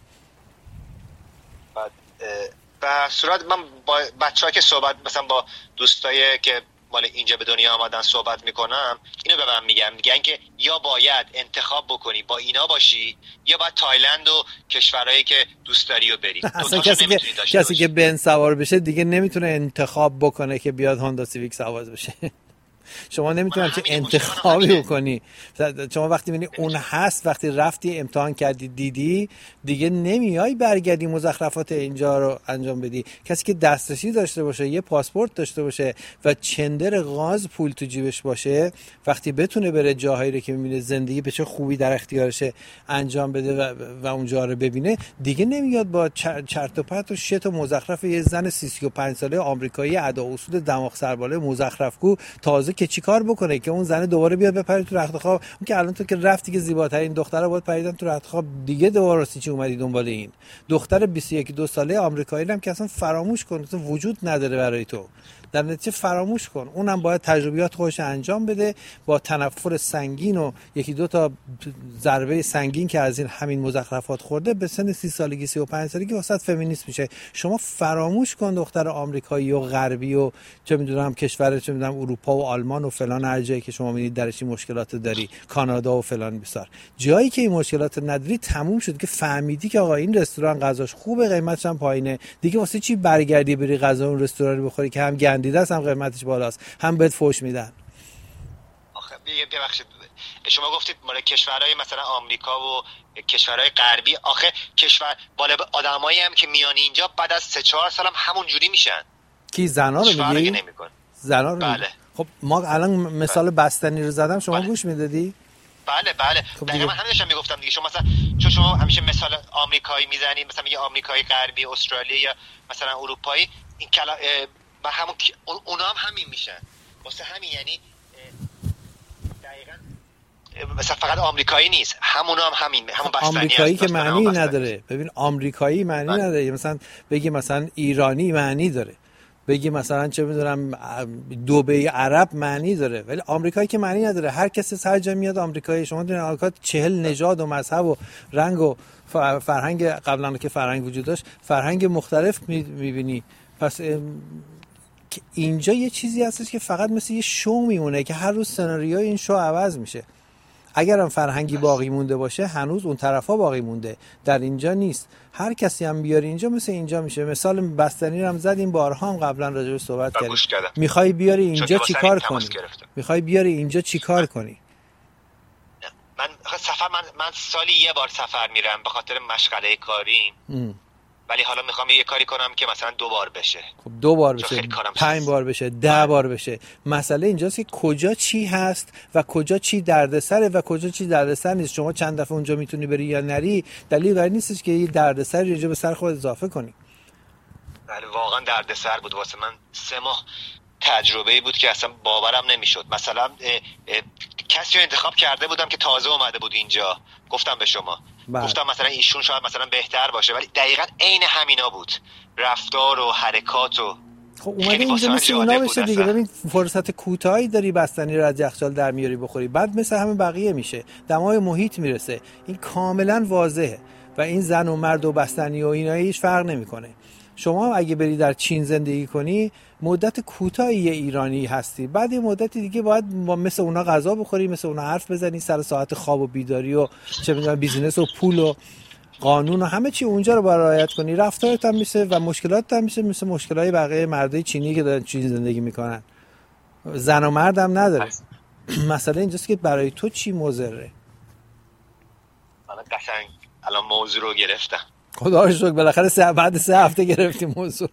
به صورت من با بچه‌ها که صحبت مثلا با دوستایی که مال اینجا به دنیا آمدن صحبت میکنم، اینو به من میگن که یا باید انتخاب بکنی با اینا باشی، یا باید تایلند و کشورهایی که دوست داری و بری. اصلا کسی که بن سوار بشه دیگه نمیتونه انتخاب بکنه که بیاد هوندا سیویک سوار بشه. شما نمیتونی چه انتخابی بکنی. شما وقتی میبینی اون هست، وقتی رفتی امتحان کردی دیدی، دیگه نمیای برگردی مزخرفات اینجا رو انجام بدی. کسی که دسترسی داشته باشه، یه پاسپورت داشته باشه و چندر غاز پول تو جیبش باشه، وقتی بتونه بره جاهایی رو که میبینه زندگی به چه خوبی در اختیارشه انجام بده و اونجا رو ببینه، دیگه نمیاد با چرت و پرت و شت و مزخرف یه زن 35 ساله آمریکایی ادا اصول دماغ سرباله مزخرفگو تازه که چیکار بکنه که اون زنه دوباره بیاد بپره تو رخت خواب. اون که الان تو که رفتی که زیباترین دخترها باید پریدن تو رخت خواب، دیگه دوباره راستی چی اومدی دنبال این دختر 21-2 ساله آمریکایی هم که اصلا فراموش کن، اصلا وجود نداره برای تو. در نتیجه فراموش کن. اونم باید تجربیات خودش انجام بده با تنفر سنگین و یکی دو تا ضربه سنگین که از این همین مزخرفات خورده به سن 30 سالگی 35 سالگی واسط فمینیست میشه. شما فراموش کن دختر آمریکایی و غربی و چه میدونم کشور چه میدونم اروپا و آلمان و فلان هر جایی که شما میبینید درش این مشکلات داری، کانادا و فلان بسار جایی که این مشکلات نداری، تموم شد که فهمیدی که آقا این رستوران غذاش خوبه، قیمتش هم پایینه، دیگه واسه چی برگردی بری غذا اون رستوران رو بخوری که هم گندیده است، هم قیمتش بالاست، هم بهت فوش میدن. آخه ببخشید شما گفتید مال کشورهای مثلا آمریکا و کشورهای غربی، آخه کشور بالا آدمایی هم که میان اینجا بعد از 3-4 سال هم همون جوری میشن. کی زنا رو میگی؟ زنا رو بله. خب ما الان مثال بستنی رو زدم، شما گوش میدادی؟ بله خب دقیقاً من همینش میگفتم دیگه. شما مثلا چون شما همیشه مثال آمریکایی میزنید، مثلا میگه آمریکایی غربی، استرالیا یا مثلا اروپایی، این با همون اونا هم همین میشن. واسه همین یعنی دقیقاً مثلا فقط آمریکایی نیست، همونا هم همین، همون بستنی آمریکایی که معنی نداره. ببین آمریکایی معنی نداره. مثلا بگی مثلا ایرانی معنی داره، بگی مثلا چه میدونم دبی عرب معنی داره، ولی آمریکایی که معنی نداره. هر کسی هر جا میاد آمریکایی. شما در آمریکا 40 نژاد و مذهب و رنگ و فرهنگ، قبلا که فرهنگ وجود داشت، فرهنگ مختلف میبینی. پس اینجا یه چیزی هستش که فقط مثل یه شو میمونه که هر روز سناریوی این شو عوض میشه. اگرم فرهنگی باقی مونده باشه هنوز اون طرفا باقی مونده، در اینجا نیست. هر کسی هم بیاری اینجا مثل اینجا میشه. مثال بستنی رو هم زدیم، بارها هم قبلا راجع به صحبت کردیم. میخوای بیاری اینجا چیکار کنی؟ میخوای بیاری اینجا چیکار کنی؟ من سالی یه بار سفر میرم به خاطر مشغله کاریم. ولی حالا میخوام یه کاری کنم که مثلا 2 بار بشه. خب 2 بار بشه، 5 بار بشه، 10 بار بشه. مسئله اینجاست که کجا چی هست و کجا چی دردسره و کجا چی دردسر نیست. شما چند دفعه اونجا میتونی بری یا نری، دلیل بر نیستش که یه دردسر اینجا به سر خود اضافه کنی. بله واقعا دردسر بود واسه من. 3 ماه تجربه‌ای بود که اصلا باورم نمیشد. مثلا کسی رو انتخاب کرده بودم که تازه اومده بود اینجا، گفتم به شما گفتم مثلا ایشون شاید مثلا بهتر باشه، ولی دقیقاً عین همینا بود، رفتار و حرکات و خب اومده اینجا مثل اینا بشه دیگه. ببین فرصت کوتاهی داری بستنی رو از یخچال در میاری بخوری، بعد مثل همه بقیه میشه، دمای محیط میرسه. این کاملا واضحه و این زن و مرد و بستنی و اینا هیچ فرق نمیکنه. شما اگه بری در چین زندگی کنی مدت کوتاهی ایرانی هستی، بعد یه مدتی دیگه باید مثل اونا غذا بخوری، مثل اونا حرف بزنی، سر ساعت خواب و بیداری و چه میدونم بیزینس و پول و قانون و همه چی اونجا رو باید رعایت کنی. رفتارت هم میشه و مشکلات هم میشه مثل مشکلات بقیه مردای چینی که دارن چین زندگی میکنن. زن و مرد هم نداره. مسئله اینجاست که برای تو چی مضره. الان قشنگ الان موضوع رو گرفتم. خدا رو شکر بالاخره بعد 3 هفته گرفتیم موضوع.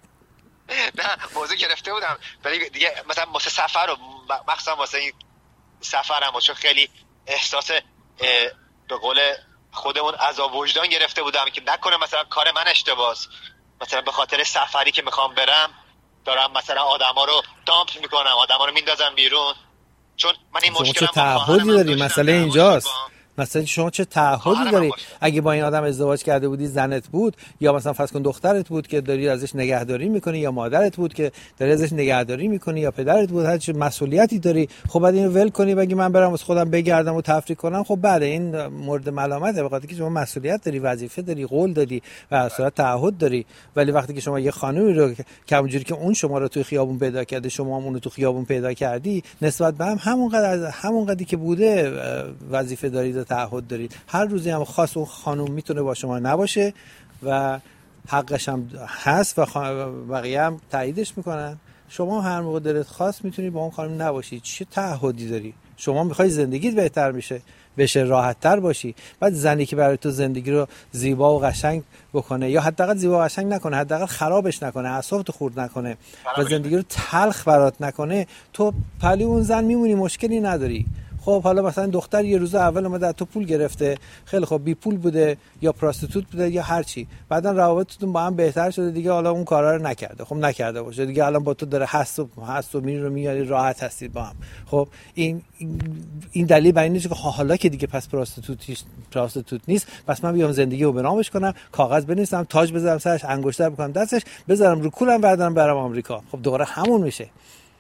نه موضوع گرفته بودم ولی دیگه مثلا واسه سفر رو مخصوصا واسه این سفرم چون خیلی احساس به قول خودمون عذاب وجدان گرفته بودم که نکنه مثلا کار من اشتباهه، مثلا به خاطر سفری که میخوام برم دارم مثلا آدما رو دامپ میکنم، آدما رو میندازم بیرون. چون من این مشکلم چه تعهدی داری؟ مسئله اینجاست. مثلا شما چه تعهدی داری؟ اگه با این آدم ازدواج کرده بودی، زنت بود یا مثلا فرض کن دخترت بود که داری ازش نگهداری میکنی، یا مادرت بود که داری ازش نگهداری میکنی، یا پدرت بود، هر چه مسئولیتی داری، خب بعد اینو ول کنی بگی من برم واسه خودم بگردم و تفریح کنم، خب بعد این مورد ملامته، به خاطر که شما مسئولیت داری، وظیفه داری، قول دادی و اصلا تعهد داری. ولی وقتی که شما یه خانومی رو که همونجوری که اون شما رو توی خیابون پیدا کرده، شما هم اون رو تو خیابون پیدا کردی، نسبت به هم همونقدری که بوده وظیفه دارید، تعهد دارید. هر روزی هم خاص اون خانم میتونه با شما نباشه و حقش هم هست و بقیه هم تاییدش میکنن. شما هر موقع دلت خواست میتونی با اون خانم نباشی. چه تعهدی داری؟ شما میخوای زندگیت بهتر بشه راحت تر باشی. بعد زنی که برای تو زندگی رو زیبا و قشنگ بکنه، یا حداقل زیبا و قشنگ نکنه، حداقل خرابش نکنه، اعصابتو خورد نکنه و زندگی رو تلخ برات نکنه، تو پلی اون زن میمونی، مشکلی نداری. خب حالا مثلا دختر یه روز اول اومده تو پول گرفته، خیلی خب بی پول بوده یا پراستیتوت بوده یا هر چی، بعدن روابطتون با هم بهتر شده دیگه، حالا اون کارا رو نکرده، خب نکرده باشه دیگه، الان با تو داره هست و میری رو میاری، راحت هستید با هم. خب این دلیل بر اینه که حالا که دیگه پس پراستیتوت نیست، پس من بیام زندگی رو برنامه‌اش کنم، کاغذ بنویسم، تاج بذارم سرش، انگشتر بکنم دستش، بذارم رو کولم، بعدن برام آمریکا. خب دوباره همون میشه.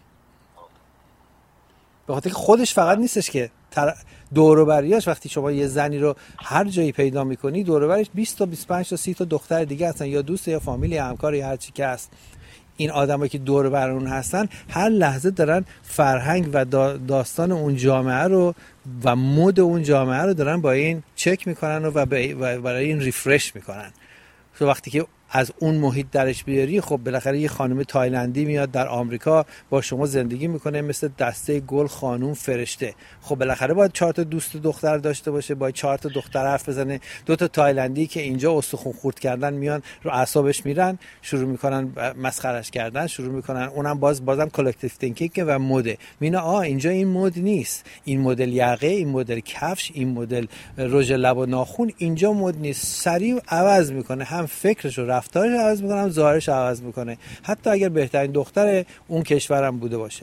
به خاطر که خودش فقط نیستش که دور و بریاش، وقتی شما یه زنی رو هر جایی پیدا میکنی، دور و بریش 20 تا 25 تا 30 تا دختر دیگه هستن، یا دوست یا فامیل یا همکار یا هر چی که هست. این آدمایی که دور و بر اون هستن هر لحظه دارن فرهنگ و داستان اون جامعه رو و مد اون جامعه رو دارن با این چک میکنن و برای این ریفرش میکنن. تو وقتی که از اون محیط درش بیاری، خب بالاخره یه خانم تایلندی میاد در آمریکا با شما زندگی میکنه مثل دسته گل، خانم فرشته. خب بالاخره باید 4 تا دوست دختر داشته باشه، باید 4 تا دختر حرف بزنه. 2 تا تایلندی که اینجا استخون خورد کردن میان رو اعصابش میرن، شروع میکنن مسخرش کردن، شروع میکنن، اونم بازم کلکتیو تینکینگ و مد مینا. اینجا این مد نیست، این مدل یقه، این مدل کفش، این مدل رژ لب و ناخن اینجا مد نیست. سریع عوض میکنه، هم فکرش رو، رفتارش عوض میکنه، هم ظاهرش عوض میکنه، حتی اگر بهترین دختر اون کشورم بوده باشه.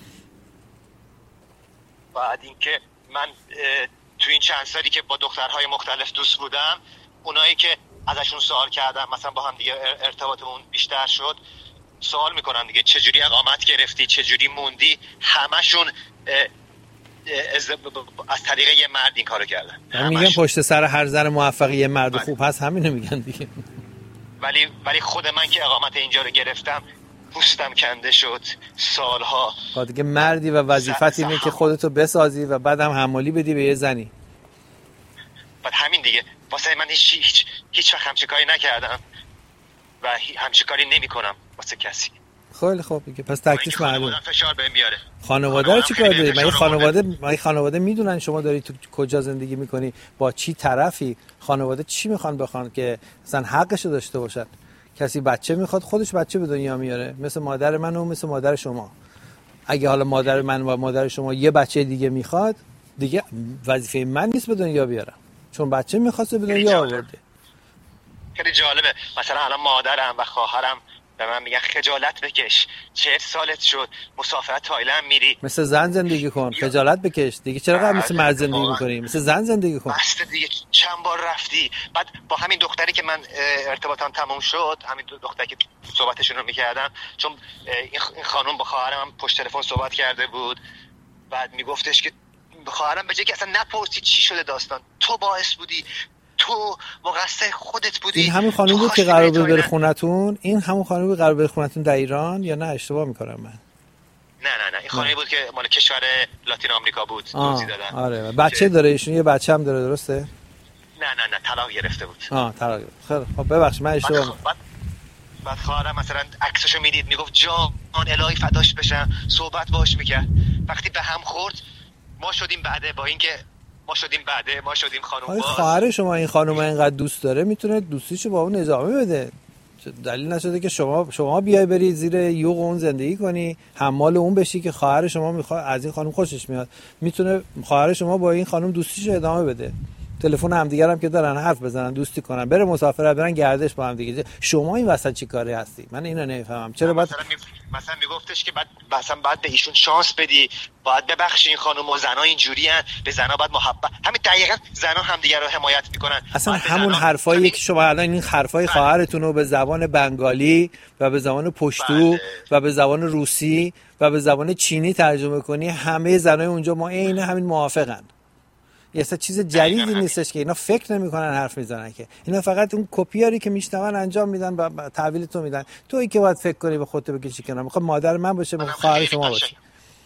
بعد اینکه من تو این چند سالی که با دخترهای مختلف دوست بودم، اونایی که ازشون سوال کردم مثلا با هم دیگه ارتباطمون بیشتر شد، سوال میکنم دیگه چجوری اقامت گرفتی، چجوری موندی، همشون از طریق یه مرد این کارو کردن. میگن پشت سر هر زن موفقی یه مرد خوب هست، همینو میگن دیگه. ولی خود من که اقامت اینجا رو گرفتم پوستم کنده شد سالها. دیگه مردی و وظیفت اینه که خودتو بسازی و بعدم حمالی بدی به یه زنی. بعد همین دیگه واسه من هیچ وقت همچین کاری نکردم و همچین کاری نمی‌کنم واسه کسی. خیلی خوب دیگه، پس تکلیف معلومه. فشار بهم بیاره. خانواده رو چیکار داری؟ من خانواده میدونن شما داری تو کجا زندگی میکنی، با چی طرفی، خانواده چی میخوان بخوان که مثلا حقشو داشته باشن. کسی بچه میخواد خودش بچه به دنیا میاره، مثل مادر من و مثل مادر شما. اگه حالا مادر من و مادر شما یه بچه دیگه میخواد، دیگه وظیفه من نیست به دنیا بیارم، چون بچه میخواسته به دنیا آورده. خیلی جالبه. مثلا الان مادرم و خواهرم به من میگن خجالت بکش، 40 سالت شد مسافرت تایلند میری، مثل زن زندگی کن، خجالت بکش دیگه، چرا قرار مثل مرد زندگی میکنی؟ مثل زن زندگی کن. بسته دیگه، چند بار رفتی. بعد با همین دختری که من ارتباطم تموم شد، همین دختری که صحبتشون رو میکردم، چون این خانم با خواهرم پشت تلفن صحبت کرده بود، بعد میگفتش که خواهرم به جای که اصلا نپرسی چی شده داستان، تو باعث بودی، تو مقصر خودت بودی. این همون خانم بود که قرار بود بره خونتون؟ این همون خانم بود قرار بره خونتون در ایران یا نه اشتباه میکنم من؟ نه این خانمی بود که مال کشور لاتین آمریکا بود، توضیح دادن. آره. بچه داره ایشون؟ یه بچه هم داره، درسته؟ نه طلاق گرفته بود. طلاق گرفت. خیلی خب ببخشید من اشتباه. بعد خواهرم مثلا عکسشو میدید میگفت جان الهی فداش بشم، صحبت باش میکرد. وقتی به هم خورد ما شدیم خانم باز. خواهر شما این خانم اینقدر دوست داره میتونه دوستیشو با اون ادامه بده. دلیل نشده که شما بیای بری زیر یوغ اون زندگی کنی، حمال اون بشی که خواهر شما میخواد از این خانم خوشش میاد. میتونه خواهر شما با این خانم دوستیشو ادامه بده. تلفن همدیگه هم که دارن حرف بزنن، دوستی کنن، بره مسافرت برن گردش با هم دیگه. شما این وسط چی کاری هستی؟ من اینو نمیفهمم. چرا بعد مثلا میگفتش که بعد به ایشون شانس بدی، باید ببخشی این خانم و زنا اینجوریان، به زنا باید محبت. همین دقیقاً زنا همدیگه رو حمایت میکنن. اصلا همون حرفایی که شما الان این حرفای خواهرتون رو به زبان بنگالی و به زبان پشتو و به زبان روسی و به زبان چینی ترجمه کنی، همه زنای اونجا ما عین همین موافقن. یه چیز جدیدی نیستش که اینا فکر نمی‌کنن حرف میزنن، که اینا فقط اون کپیاری که میشنون انجام میدن و تحویل تو میدن. تویی که باید فکر کنی به خودت بکشی کنار. میخوام مادر من باشه، میخوام خواهر شما باشه.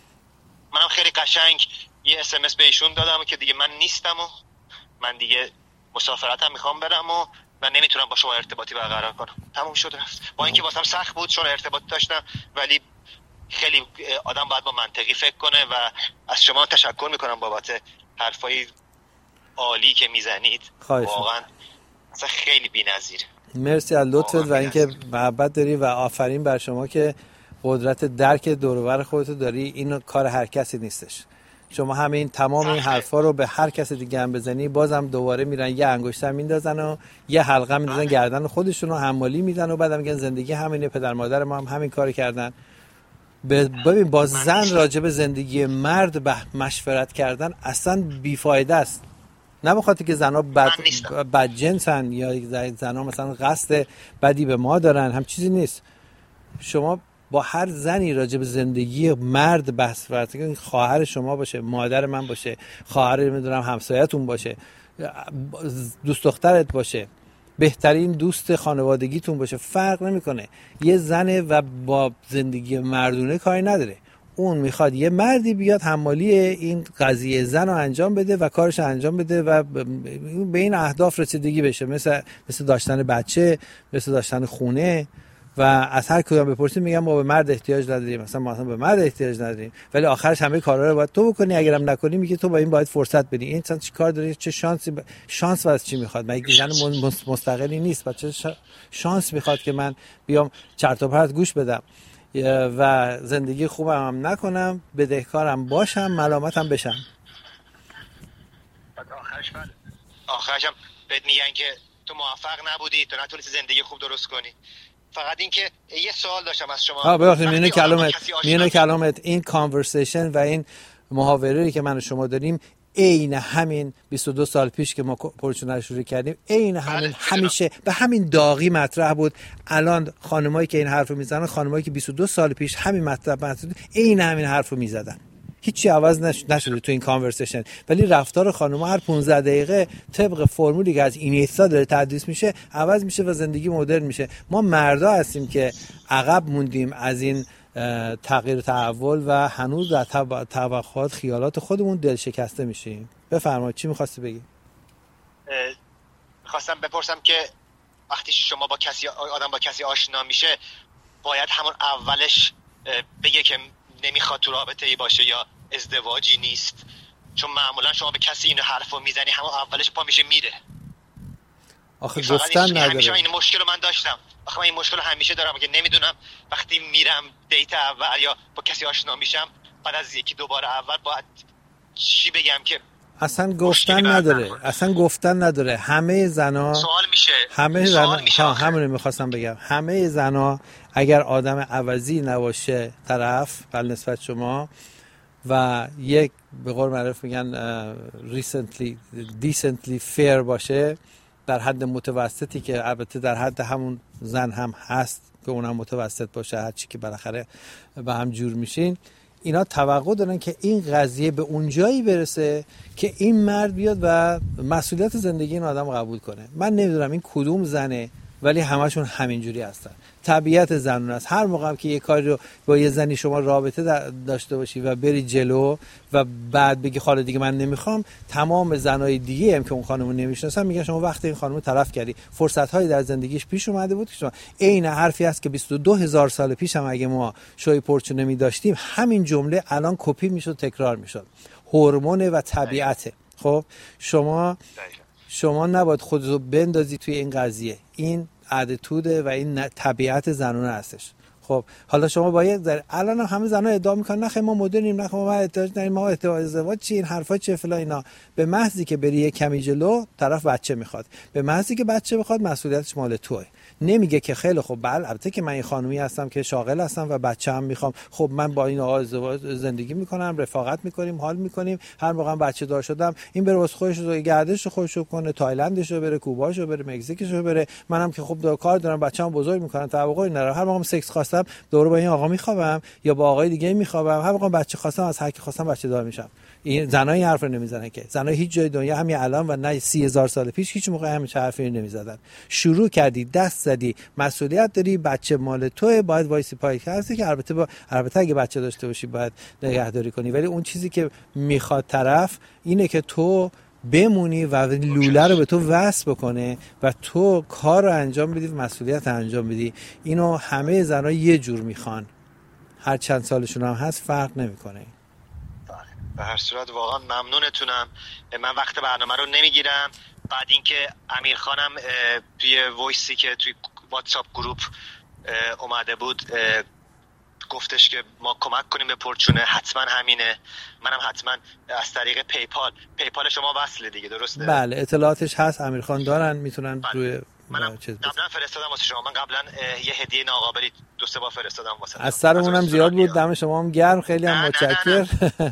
منم خیلی قشنگ یه اس ام اس به ایشون دادم که دیگه من نیستم و من دیگه مسافرتم میخوام برم و من نمیتونم با شما ارتباطی برقرار کنم. تموم شد رفت. با اینکه واسم سخت بود چون ارتباط داشتم، ولی خیلی آدم باید با منطقی فکر کنه و از شما تشکر میکنم بابت حرفای عالی که میزنید. واقعا اصلا خیلی بی‌نظیره. مرسی از لطفت و اینکه محبت داری و آفرین بر شما که قدرت درک دور و بر خودت داری. این کار هر کسی نیستش. شما همین تمام این حرفا رو به هر کس دیگه هم بزنی بازم دوباره میرن یه انگشتر میندازن و یه حلقه میندازن گردن خودشون رو حمالی میدن و بعدم میگن زندگی همینه، پدر مادر ما هم همین کارو کردن. ببین با زن راجب زندگی مرد به مشورت کردن اصلا بیفایده است. نه بخاطر که زنها بد جنسن یا زنها مثلا قصد بدی به ما دارن، هم چیزی نیست. شما با هر زنی راجب زندگی مرد بحث کنید، خواهر شما باشه، مادر من باشه، خواهر میدونم همسایه‌تون باشه، دوست دخترت باشه، بهترین دوست خانوادگیتون باشه، فرق نمیکنه. یه زنه و با زندگی مردونه کاری نداره. اون میخواد یه مردی بیاد حمالی این قضیه زن رو انجام بده و کارش انجام بده و به این اهداف رسیدگی بشه، مثل داشتن بچه، مثل داشتن خونه. و از هر کدوم بپرسید میگم ما به مرد احتیاج نداریم، مثلا به مرد احتیاج نداریم، ولی آخرش همه کارا رو باید تو بکنی. اگرم نکنی میگه تو با این باید فرصت بدی. این انسان چی کار داره؟ چه شانس واسه چی میخواد؟ مگه زن مستقلی نیست؟ بچه شانس میخواد که من بیام چرت و پرت گوش بدم و زندگی خوبم هم نکنم، بدهکارم باشم، ملامتم بشم. آخرش هم بهت میگن که تو موفق نبودی، تو نتونستی زندگی خوب درست کنی. فقط این که یه سوال داشتم از شما. ببخشید میونه کلامت این کانورسیشن و این محاوره‌ای که من و شما داریم عین همین 22 سال پیش که ما پرچونر شروع کردیم، عین همین همیشه به همین داغی مطرح بود. الان خانمایی که این حرفو میزنن، خانمایی که 22 سال پیش همین مطلب عین همین حرفو میزدن. هیچی عوض نشده تو این کانورسیشن، ولی رفتار خانم‌ها هر 15 دقیقه طبق فرمولی که از اینیستا داره تدریس میشه عوض میشه و زندگی مدرن میشه. ما مردا هستیم که عقب موندیم از این تغییر تحول و هنوز در توقعات خیالات خودمون دل شکسته میشیم. بفرمایید چی می‌خواستی بگی؟ خواستم بپرسم که وقتی شما آدم با کسی آشنا میشه باید همون اولش بگه که نمیخواد تو رابطه‌ای باشه یا ازدواجی نیست؟ چون معمولا شما به کسی این حرفو میزنی همون اولش پا میشه میره. آخه گفتن نداره. همیشه این مشکل رو من داشتم. آخه من این مشکل رو همیشه دارم که نمیدونم وقتی میرم دیت اول یا با کسی آشنا میشم بعد از یکی دو بار اول باید چی بگم که اصلا گفتن نداره. همه زنا سوال میشه. همون میخواستم بگم. همه زنا اگر آدم عوضی نباشه طرف بل نسبت شما و یک به قول معروف میگن decently fair باشه، در حد متوسطی که البته در حد همون زن هم هست که اونم متوسط باشه، هر چی که بالاخره به هم جور میشین، اینا توقع دارن که این قضیه به اون جایی برسه که این مرد بیاد و مسئولیت زندگی این آدم قبول کنه. من نمیدونم این کدوم زنه ولی همشون همینجوری هستن. طبیعت زنون است. هر موقع که یه کاری رو با یه زنی شما رابطه داشته باشی و بری جلو و بعد بگی حالا دیگه من نمیخوام، تمام زنای دیگه هم که اون خانمو نمیشناسن میگن شما وقت این خانمو طرف کردی، فرصت‌هایی در زندگیش پیش اومده بود که شما عین حرفی است که 22000 سال پیش هم اگه ما شوی پرچونه می داشتیم همین جمله الان کپی میشد، تکرار میشد. هورمون و طبیعته. خب شما نباید خودتو بندازی توی این قضیه. این اتیتوده و این طبیعت زنونه هستش. خب حالا شما باید الان همه زنا ادعا میکنن نه ما مدرنیم، نه ما احتیاج نداریم، ما ازدواج چی، این حرفا چیه فلان اینا. به محضی که بری یه کمی جلو طرف بچه میخواد، به محضی که بچه میخواد مسئولیتش مال توئه. نمیگه که خیلی خب بله البته که من این خانومی هستم که شاغل هستم و بچه‌ام میخوام، خب من با این آقا زندگی میکنم، رفاقت میکنیم، حال میکنیم، هر موقع بچه دار شدم این بره واسه خودش رو گردش خودش رو کنه، تایلندش رو بره، کوباش رو بره، مکزیکش رو بره، منم که خب کار دارم بچه‌ام بزرگ میکنم توقعی ندارم، هر موقع سکس خواستم دوره با این آقا میخوابم یا با آقای دیگه میخوابم، هر موقع بچه خواستم از هر کی خواستم بچه دار میشم. این زنای این حرفو نمیزنن که زنای هیچ جای دنیا همین الان و نه 30000 سال پیش هیچ موقع همین حرفی نمیزدن. شروع کردی، دست زدی، مسئولیت داری، بچه مال توئه، باید وایسی پای هستی که البته اگه بچه داشته باشی باید نگهداری کنی، ولی اون چیزی که میخواد طرف اینه که تو بمونی و لوله رو به تو وصل بکنه و تو کار رو انجام بدی و مسئولیت انجام بدی. اینو همه زنها یه جور میخوان، هر چند سالشون هم هست فرق نمیکنه. به هر صورت واقعا ممنونتونم. من وقت برنامه رو نمیگیرم. بعد اینکه امیر خانم توی وایسی که توی واتساپ گروپ اومده بود گفتش که ما کمک کنیم به پرچونه، حتما همینه. منم حتما از طریق پیپال شما وصله دیگه، درسته؟ بله اطلاعاتش هست، امیر خان دارن، میتونن روی منم قبلا فرستادم واسه شما. من قبلا یه هدیه ناقابلی 2-3 بار فرستادم واسه از سرمونم زیاد بود، دم شما هم گرم، خیلی هم متشکرم.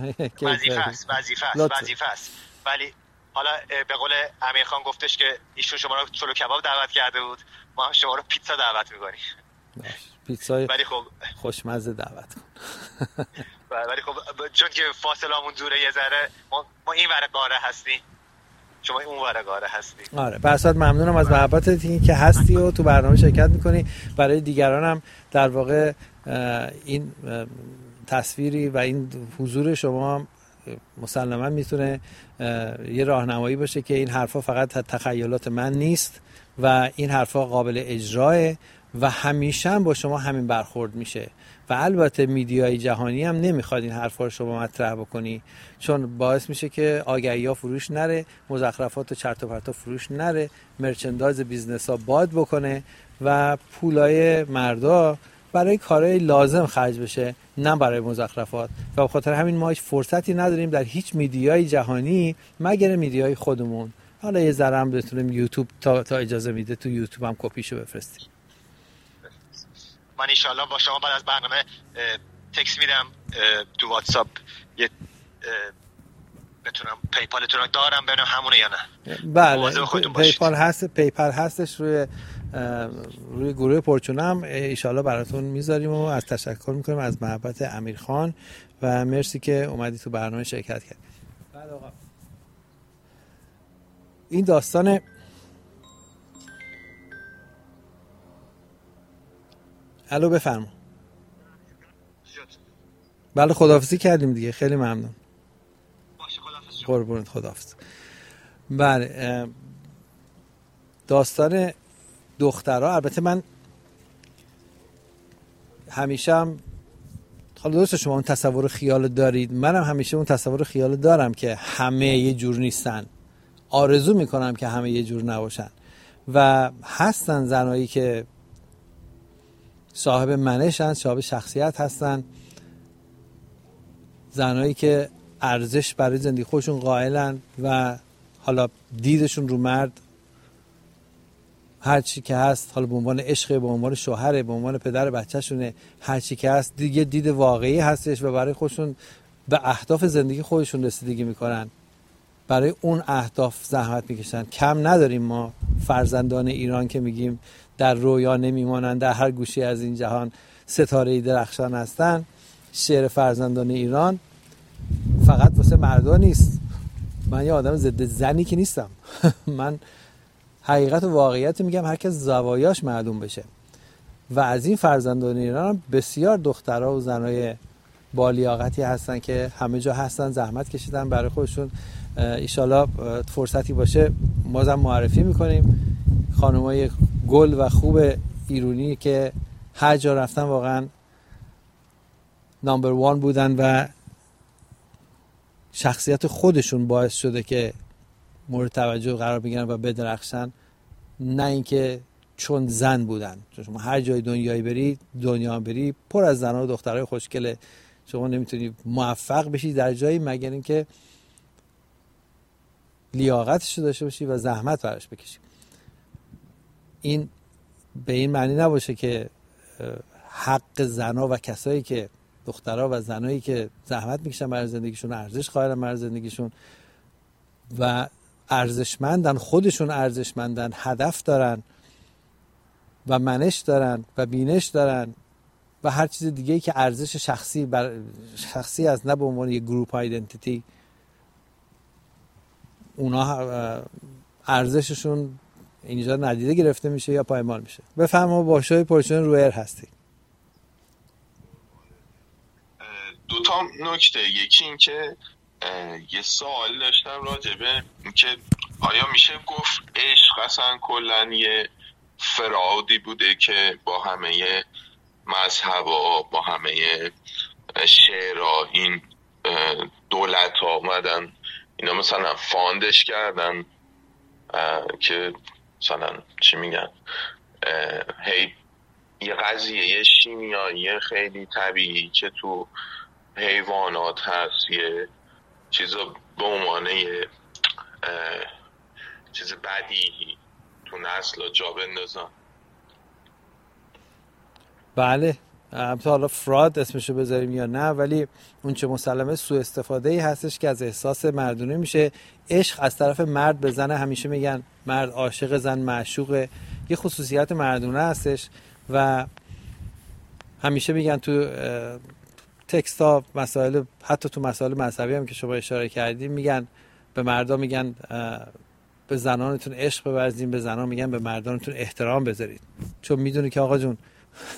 وظیفه است. ولی حالا به قول امیر خان گفتش که ایشون شما رو چلو کباب دعوت کرده بود، ما هم شما رو پیتزا دعوت می‌کنیم. پیتزای ولی خب خوشمزه دعوت کن. ولی خب چون که فاصله‌مون دوره یه ذره، ما این ور قاره هستیم، شما اون ور قاره هستی. آره بسات ممنونم از محبتت که هستی و تو برنامه شرکت میکنی. برای دیگران هم در واقع این تصویری و این حضور شما مسلماً میتونه یه راهنمایی باشه که این حرفا فقط تخیلات من نیست و این حرفا قابل اجراه و همیشه هم با شما همین برخورد میشه. و البته میدیای جهانی هم نمیخواد این حرفا رو شما مطرح بکنی، چون باعث میشه که آگهی‌ها فروش نره، مزخرفات و چرت و پرتا فروش نره، مرچندایز بیزنس‌ها باد بکنه و پولای مردا برای کارهای لازم خرج بشه، نه برای مزخرفات. و به خاطر همین ما هیچ فرصتی نداریم در هیچ میدیای جهانی مگر میدیای خودمون. حالا یه ذره هم بتونیم یوتیوب تا اجازه میده تو یوتیوب هم کپیشو بفرستیم. من انشالله با شما بعد از برنامه تکست میدم تو واتساپ، یه بتونم پیپالتون رو دارم ببینم همونه یا نه. بله پیپال هستش روی گروه پرچونه هم انشالله براتون میذاریم و از تشکر میکنیم از محبت امیر خان و مرسی که اومدی تو برنامه شرکت کردی. بعد آقا این داستان الو بفرما. بله خداحافظی کردیم دیگه، خیلی ممنون. قربونت، خداحافظ. بله داستان دخترها، البته من همیشه هم حالا درسته شما اون تصور خیال دارید، منم همیشه اون تصور خیال دارم که همه یه جور نیستن، آرزو میکنم که همه یه جور نباشن و هستن زنایی که صاحب منشن، صاحب شخصیت هستن، زنایی که ارزش برای زندگی خودشون قائلن و حالا دیدشون رو مرد هر چی که هست، حالا به عنوان عشق، به عنوان شوهر، به عنوان پدر بچه‌شونه، هر چی که هست دیگه دید واقعی هستش و برای خودشون به اهداف زندگی خودشون رسیدگی میکنن، برای اون اهداف زحمت میکشن. کم نداریم ما فرزندان ایران که میگیم در رویا نمیمانند، در هر گوشه از این جهان ستاره‌ای درخشان هستن. شعر فرزندان ایران فقط واسه مردا نیست. من یه آدم ضد زنی که نیستم. من حقیقت و واقعیت میگم، هر کس زوایاش معلوم بشه. و از این فرزندان ایران هم بسیار دخترها و زنای با لیاقتی هستن که همه جا هستن، زحمت کشیدن برای خودشون. ایشالا فرصتی باشه بازم معرفی میکنیم خانمای گل و خوب ایرانی که هر جا رفتن واقعا نمبر 1 بودن و شخصیت خودشون باعث شده که مورد توجه قرار بگیرن و بدرخشن، نه اینکه چون زن بودن. چون شما هر جای دنیا بری پر از زن‌ها و دخترای خوشگله، شما نمیتونی موفق بشی در جایی مگر اینکه لیاقتش داشته باشی و زحمت براش بکشی. این به این معنی نباشه که حق زن‌ها و کسایی که دخترها و زنایی که زحمت میکشن برای زندگیشون، ارزش قائلن برای زندگیشون و ارزشمندن، خودشون ارزشمندن، هدف دارن و منش دارن و بینش دارن و هر چیز دیگه‌ای که ارزش شخصی از، نه به عنوان یک گروپ آیدنتیتی، اونا ارزششون اینجا ندیده گرفته میشه یا پایمال میشه. بفرما با شوی پرچون رویر هستی. دو تا نکته، یکی این که یه سوال داشتم راجبه که آیا میشه گفت عشق اصلا کلن یه فرادی بوده که با همه مذهبا، با همه شعرها، این دولت ها آمدن اینا مثلا فاندش کردن که مثلا چی میگن، هی یه قضیه شیمیایی خیلی طبیعی که تو حیوانات هست، یه چیز به عنوان یه چیز بدیهی تو نسل جا بندازن. بله، تا حالا فراد اسمشو بذاریم یا نه، ولی اون چه مسلمه سوء استفاده ای هستش که از احساس مردونه میشه. عشق از طرف مرد به زن، همیشه میگن مرد عاشق، زن معشوقه، یه خصوصیت مردونه هستش و همیشه میگن تو تکست ها، مسائل، حتی تو مسائل مذهبی هم که شما اشاره کردیم، میگن به مردا میگن به زنانتون عشق بورزین، به زنان میگن به مردانتون احترام بذارید، چون میدونه که آقا جون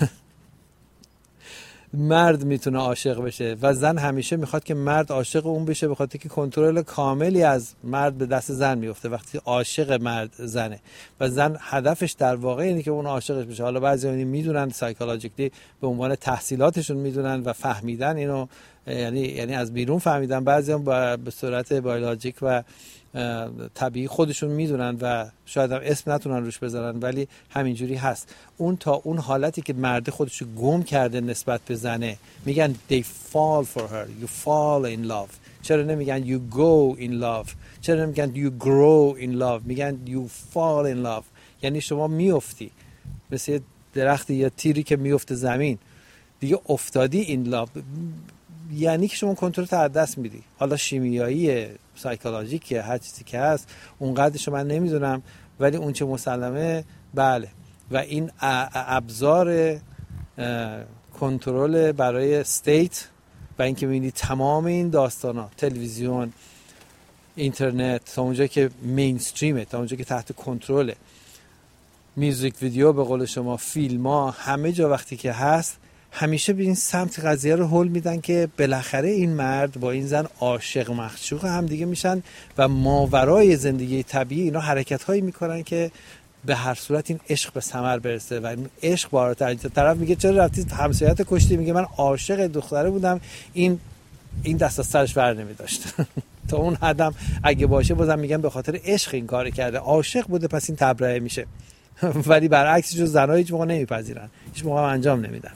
مرد میتونه عاشق بشه و زن همیشه میخواد که مرد عاشق اون بشه، به خاطر که کنترل کاملی از مرد به دست زن میفته وقتی عاشق مرد زنه و زن هدفش در واقع اینه که اون عاشقش بشه. حالا بعضی میدونن سایکولوژیکلی به عنوان تحصیلاتشون میدونن و فهمیدن اینو، یعنی از بیرون فهمیدن، بعضی هم به صورت بیولوژیک و طبیعی خودشون میدونن و شاید هم اسم نتونن روش بذارن، ولی همینجوری هست. اون تا اون حالتی که مرد خودشو گم کرده نسبت به زنه، میگن they fall for her, you fall in love. چرا نمیگن you go in love؟ چرا نمیگن you grow in love؟ میگن you fall in love. یعنی شما میافتی مثل درختی یا تیری که میفته زمین، دیگه افتادی in love، یعنی که شما کنترل از دست میدی. حالا شیمیایی، سایکولوژیکه، هر چیزی که هست اونقدرشو من نمیدونم، ولی اون چه مسلمه بله. و این ابزار کنترل برای استیت و اینکه میبینی تمام این داستانا، تلویزیون، اینترنت، تا اونجا که مینستریمه، تا اونجا که تحت کنترله، میوزیک ویدیو به قول شما، فیلم ها، همه جا وقتی که هست همیشه به این سمت قضیه رو هول میدن که بالاخره این مرد با این زن عاشق معشوق هم دیگه میشن و ماورای زندگی طبیعی اینا حرکت هایی میکنن که به هر صورت این عشق به ثمر برسه و این عشق بالاتر. طرف میگه چرا رفتی همسایت کشتی؟ میگه من عاشق دختره بودم، این دست از سرش بر نمیداشت. تا اون حدم اگه باشه بازم میگن به خاطر عشق این کار کرده، عاشق بوده پس این تبرئه میشه. ولی برعکسش زن‌ها هیچ موقع نمیپذیرن، هیچ موقع انجام نمیدن.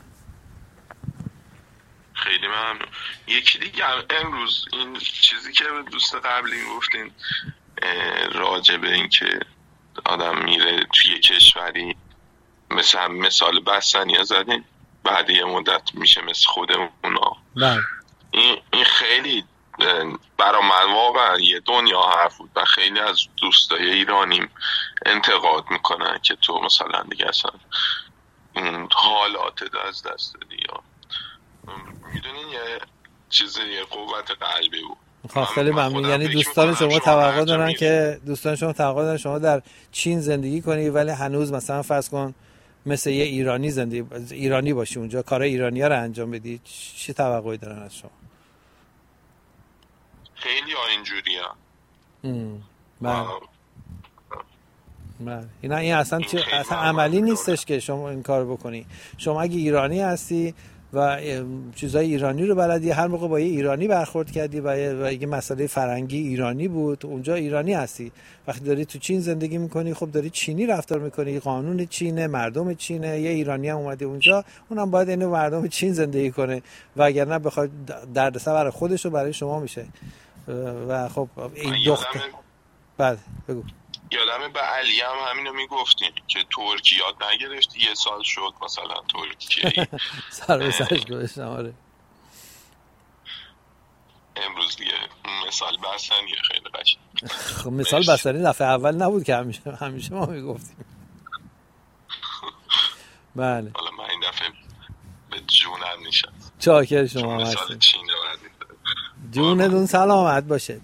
خیلی ممنون. یکی دیگه امروز این چیزی که دوست قبلی گفتین راجع به این که آدم میره توی کشوری، مثال بستنی زدین، بعد یه مدت میشه مثل خودمونا. این خیلی برای من واقعا یه دنیا حرف بود و خیلی از دوستای ایرانیم انتقاد میکنن که تو مثلا دیگه اصلا اون حالات از دست دادی. یا میدونین یه چیز، یه قوت قلبی بود خیلی ممنون. یعنی دوستان شما توقع دارن شما در چین زندگی کنی ولی هنوز مثلا فرض کن مثل یه ایرانی باشی اونجا، کارهای ایرانی‌ها رو انجام بدی. چی توقعی دارن از شما؟ خیلی ها اینجوریه. این اصلا عملی نیستش که شما این کار بکنی. شما اگه ایرانی هستی و چیزای ایرانی رو بلدی، هر موقع با یه ایرانی برخورد کردی و یه مسئله فرنگی ایرانی بود، اونجا ایرانی هستی. وقتی داری تو چین زندگی میکنی خب داری چینی رفتار میکنی، قانون چینه، مردم چینه. یه ایرانی هم اومده اونجا، اونم باید اینو مردم چین زندگی کنه وگرنه بخواد دردسر برای خودش و برای شما میشه. و خب این دختر بعد بگو. یادمه به علی هم همینو میگفتیم که ترکیه یاد نگرفتی، یه سال شد مثلا ترکیه سر به سرش گذاشتم. آره امروز دیگه مثال بستنیه خیلی قشنگ. خب مثال بستنی دفعه اول نبود که همیشه ما میگفتیم. بله حالا من این دفعه به جونم نشد. چاکر شما مثال چین جونتون سلامت باشد.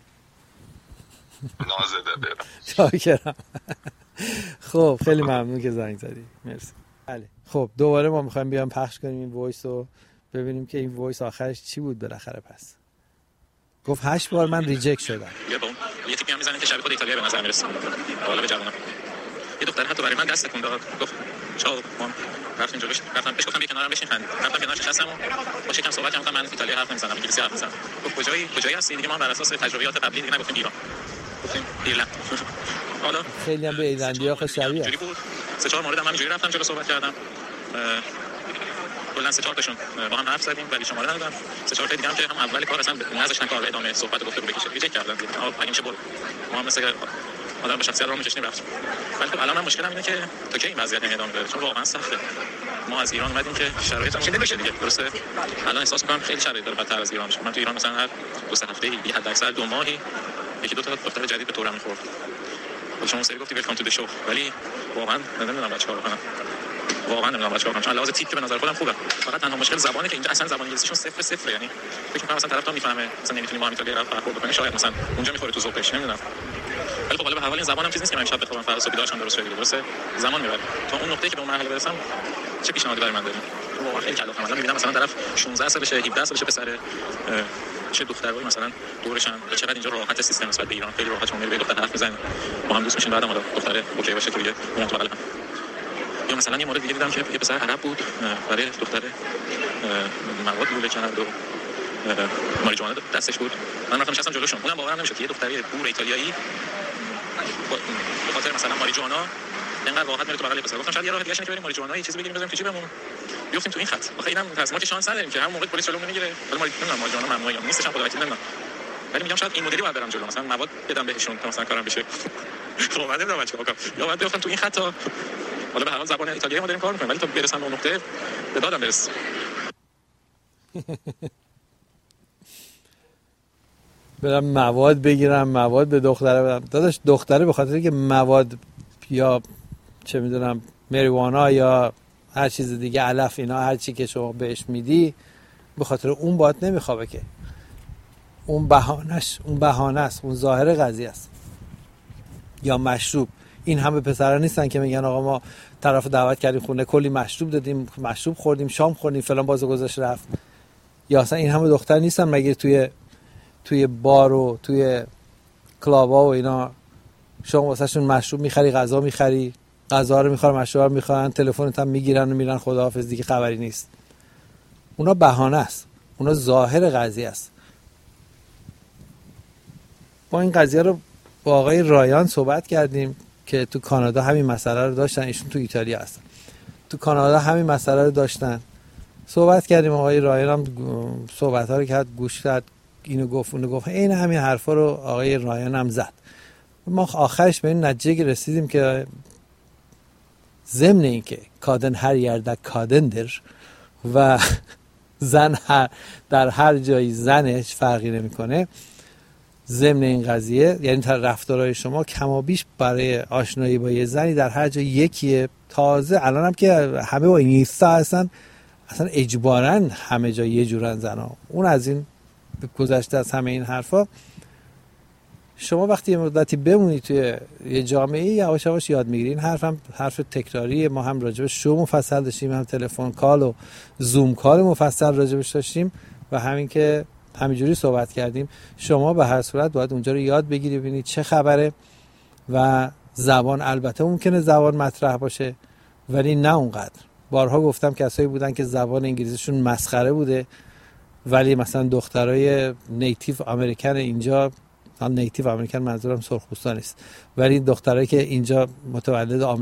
نازده برم. چاکرم. خب خیلی ممنون که زنگ زدی. مرسی. بله خب دوباره ما میخوایم بیام پخش کنیم این وایس رو ببینیم که این وایس آخرش چی بود بالاخره. پس گفت 8 بار من ریجکت شدم. یه تیپی هم میزنه که شبیه خود ایتالیا به نظر میرسه. حالا به جوونا یه دختر حتی برای من دست تکون داد، گفت چاو مام. رفتم جلوش، رفتم بهش گفتم بیا کنارم بشین خندید. رفتم کنارش نشستم و با شکم صحبت کردم. من ایتالیا حرف نمیزنم، انگلیسی حرف میزنم. گفت کجایی هستی؟ دیگه ما بر اساس تجربیات قبلی دیگه نگفتیم ایران، گفتیم ایرلند. حالا خیلی هم به ایرلندی‌ها خیلی شبیه است. 3-4 مورد هم همینجوری رفتم جلو صحبت کردم. کلا 3-4 تاشون با هم حرف زدیم ولی شماره ندادم. 3-4 تا دیگه هم که هم اول کار اصلا نذاشتن کار ادامه صحبت گفتگو بکشه، ریجکت کردن. اگه میشه برو. ما هم مثلا آدم به شخصیت رو می‌کشیم رفتیم. ولی خب الان مشکلم اینه که تو کی این وضعیت ادامه بده، چون واقعا سخته. ما از ایران اومدیم که شرایطمون خوب بشه دیگه. درسته الان احساس می‌کنم خیلی شرایط داره بدتر از ایران. من تو ایران مثلا هر 2-3 هفته‌ای حد اکثر 2 ماهی یکی دو تا دختر جدید به طورم می‌خورد. شما سری گفتی ویلکام تو دی شو، ولی واقعا نمیدونم چیکار کنم. چون لحاظ تیپ که به نظر خودم خوبه، فقط تنها مشکل زبانه که اینجا اصلا زبان انگلیسیشون صفر. یعنی فکر می‌کنم مثلا طرف تا میفهمه مثلا نمیتونی با هم ایتالیایی برخورد بکنی، شاید مثلا اونجا میخوره تو ذوقش، نمیدونم. ولی خب حالا به هر حال این زبانم چیزی نیست که من شب بخوام فردا صبح داشتم درست شده. درسته زمان میبره تا اون نقطه‌ای که به اون مرحله برسم. چه پیشنهادی برای من دارید؟ واقعا خیلی کلافم. الان می‌بینم مثلا طرف 16 سالشه، 17 سالشه، پسر چه دخترایی مثلا دورشن، چقدر اینجا راحت سیستم نسبت به ایران، خیلی راحت شما میری به دختر حرف بزنید با هم دوست میشین، بعدم حالا دختره اوکی باشه که دیگه اون تو بغل هم. یا مثلا یه مورد دیگه دیدم که یه پسر عرب بود برای دختر مواد لوله کرد و ماریجوانا دستش بود. من رفتم نشستم جلوشون، اونم باورم نمیشد که یه دختری بور ایتالیایی به خاطر مثلا ماریجوانا اینقدر راحت میره تو بغل پسر. گفتم شاید یه راه دیگه اینه که بریم ماریجوانا یه چیزی بگیریم بزنیم تو جیبمون بیفتیم تو این خط. آخه اینم ما که شانس نداریم که هر موقع پلیس جلومون میگیره. ولی ماریجوانا ممنوعه یا نیستش، خدا وکیل نمیدونم. ولی میگم شاید این مدلی باید برم جلو، مثلا مواد بدم بهشون تا مثلا کارم بشه. خب من نمیدونم چیکار کنم، یا باید بیفتم تو این خط تا حالا به هر حال زبان ایتالیایی ما داریم کار می‌کنیم، ولی تا برسم به اون نقطه به دادم برس. برم مواد بگیرم، مواد به دختره بدم. داداش دختره به خاطر که مواد یا چه میدونم مریوانا یا هر چیز دیگه علف اینا هر چی که شما بهش میدی به خاطر اون باید نمیخوابه که. اون بهانه است، اون ظاهر قضیه است. یا مشروب. این همه پسرا نیستن که میگن آقا ما طرف دعوت کردیم خونه کلی مشروب دادیم، مشروب خوردیم، شام خوردیم، فلان بازو گذاشت رفت. یا اصلا این همه دختر نیستن مگه توی بار و توی کلابا و اینا شما واسهشون مشروب میخری، غذا میخری، غذا رو میخورن، مشروب رو میخورن، تلفنت هم میگیرن و میرن خداحافظ، دیگه خبری نیست. اونا بهانه است، اونا ظاهر قضیه است. ما این قضیه رو با آقای رایان صحبت کردیم که تو کانادا همین مسئله رو داشتن، ایشون تو ایتالیا هستن. تو کانادا همین مسئله رو داشتن. صحبت کردیم، آقای رایان هم صحبت‌ها رو کرد، گوش داد، اینو گفت اونو گفت، این همین حرفا رو آقای رایان هم زد. ما آخرش به این نتیجه رسیدیم که ضمن این که کادن هر یرده کادندر و زن در هر جایی زنش فرقی نمیکنه، ضمن این قضیه یعنی رفتارهای شما کمابیش برای آشنایی با یه زنی در هر جای یکیه. تازه الان هم که همه با اینستا هستن، اصلا اجباراً همه جا یه جورن زنا. اون از این گذشته از همه این حرفا، شما وقتی یه مدتی بمونی توی یه جامعه یواش یواش یاد میگیری. این حرف تکراریه. ما هم راجب شو مفصل داشتیم، هم تلفن کال و زوم کال مفصل راجبش داشتیم و همین که همینجوری صحبت کردیم. شما به هر صورت باید اونجا رو یاد بگیری، ببینید چه خبره. و زبان البته ممکنه زبان مطرح باشه ولی نه اونقدر. بارها گفتم کسایی بودن که زبان انگلیسیشون مسخره بوده ولی مثلا دخترای نیتیو امریکن اینجا، نیتیو امریکن منظورم سرخپوستا نیست، ولی دخترایی که اینجا متولد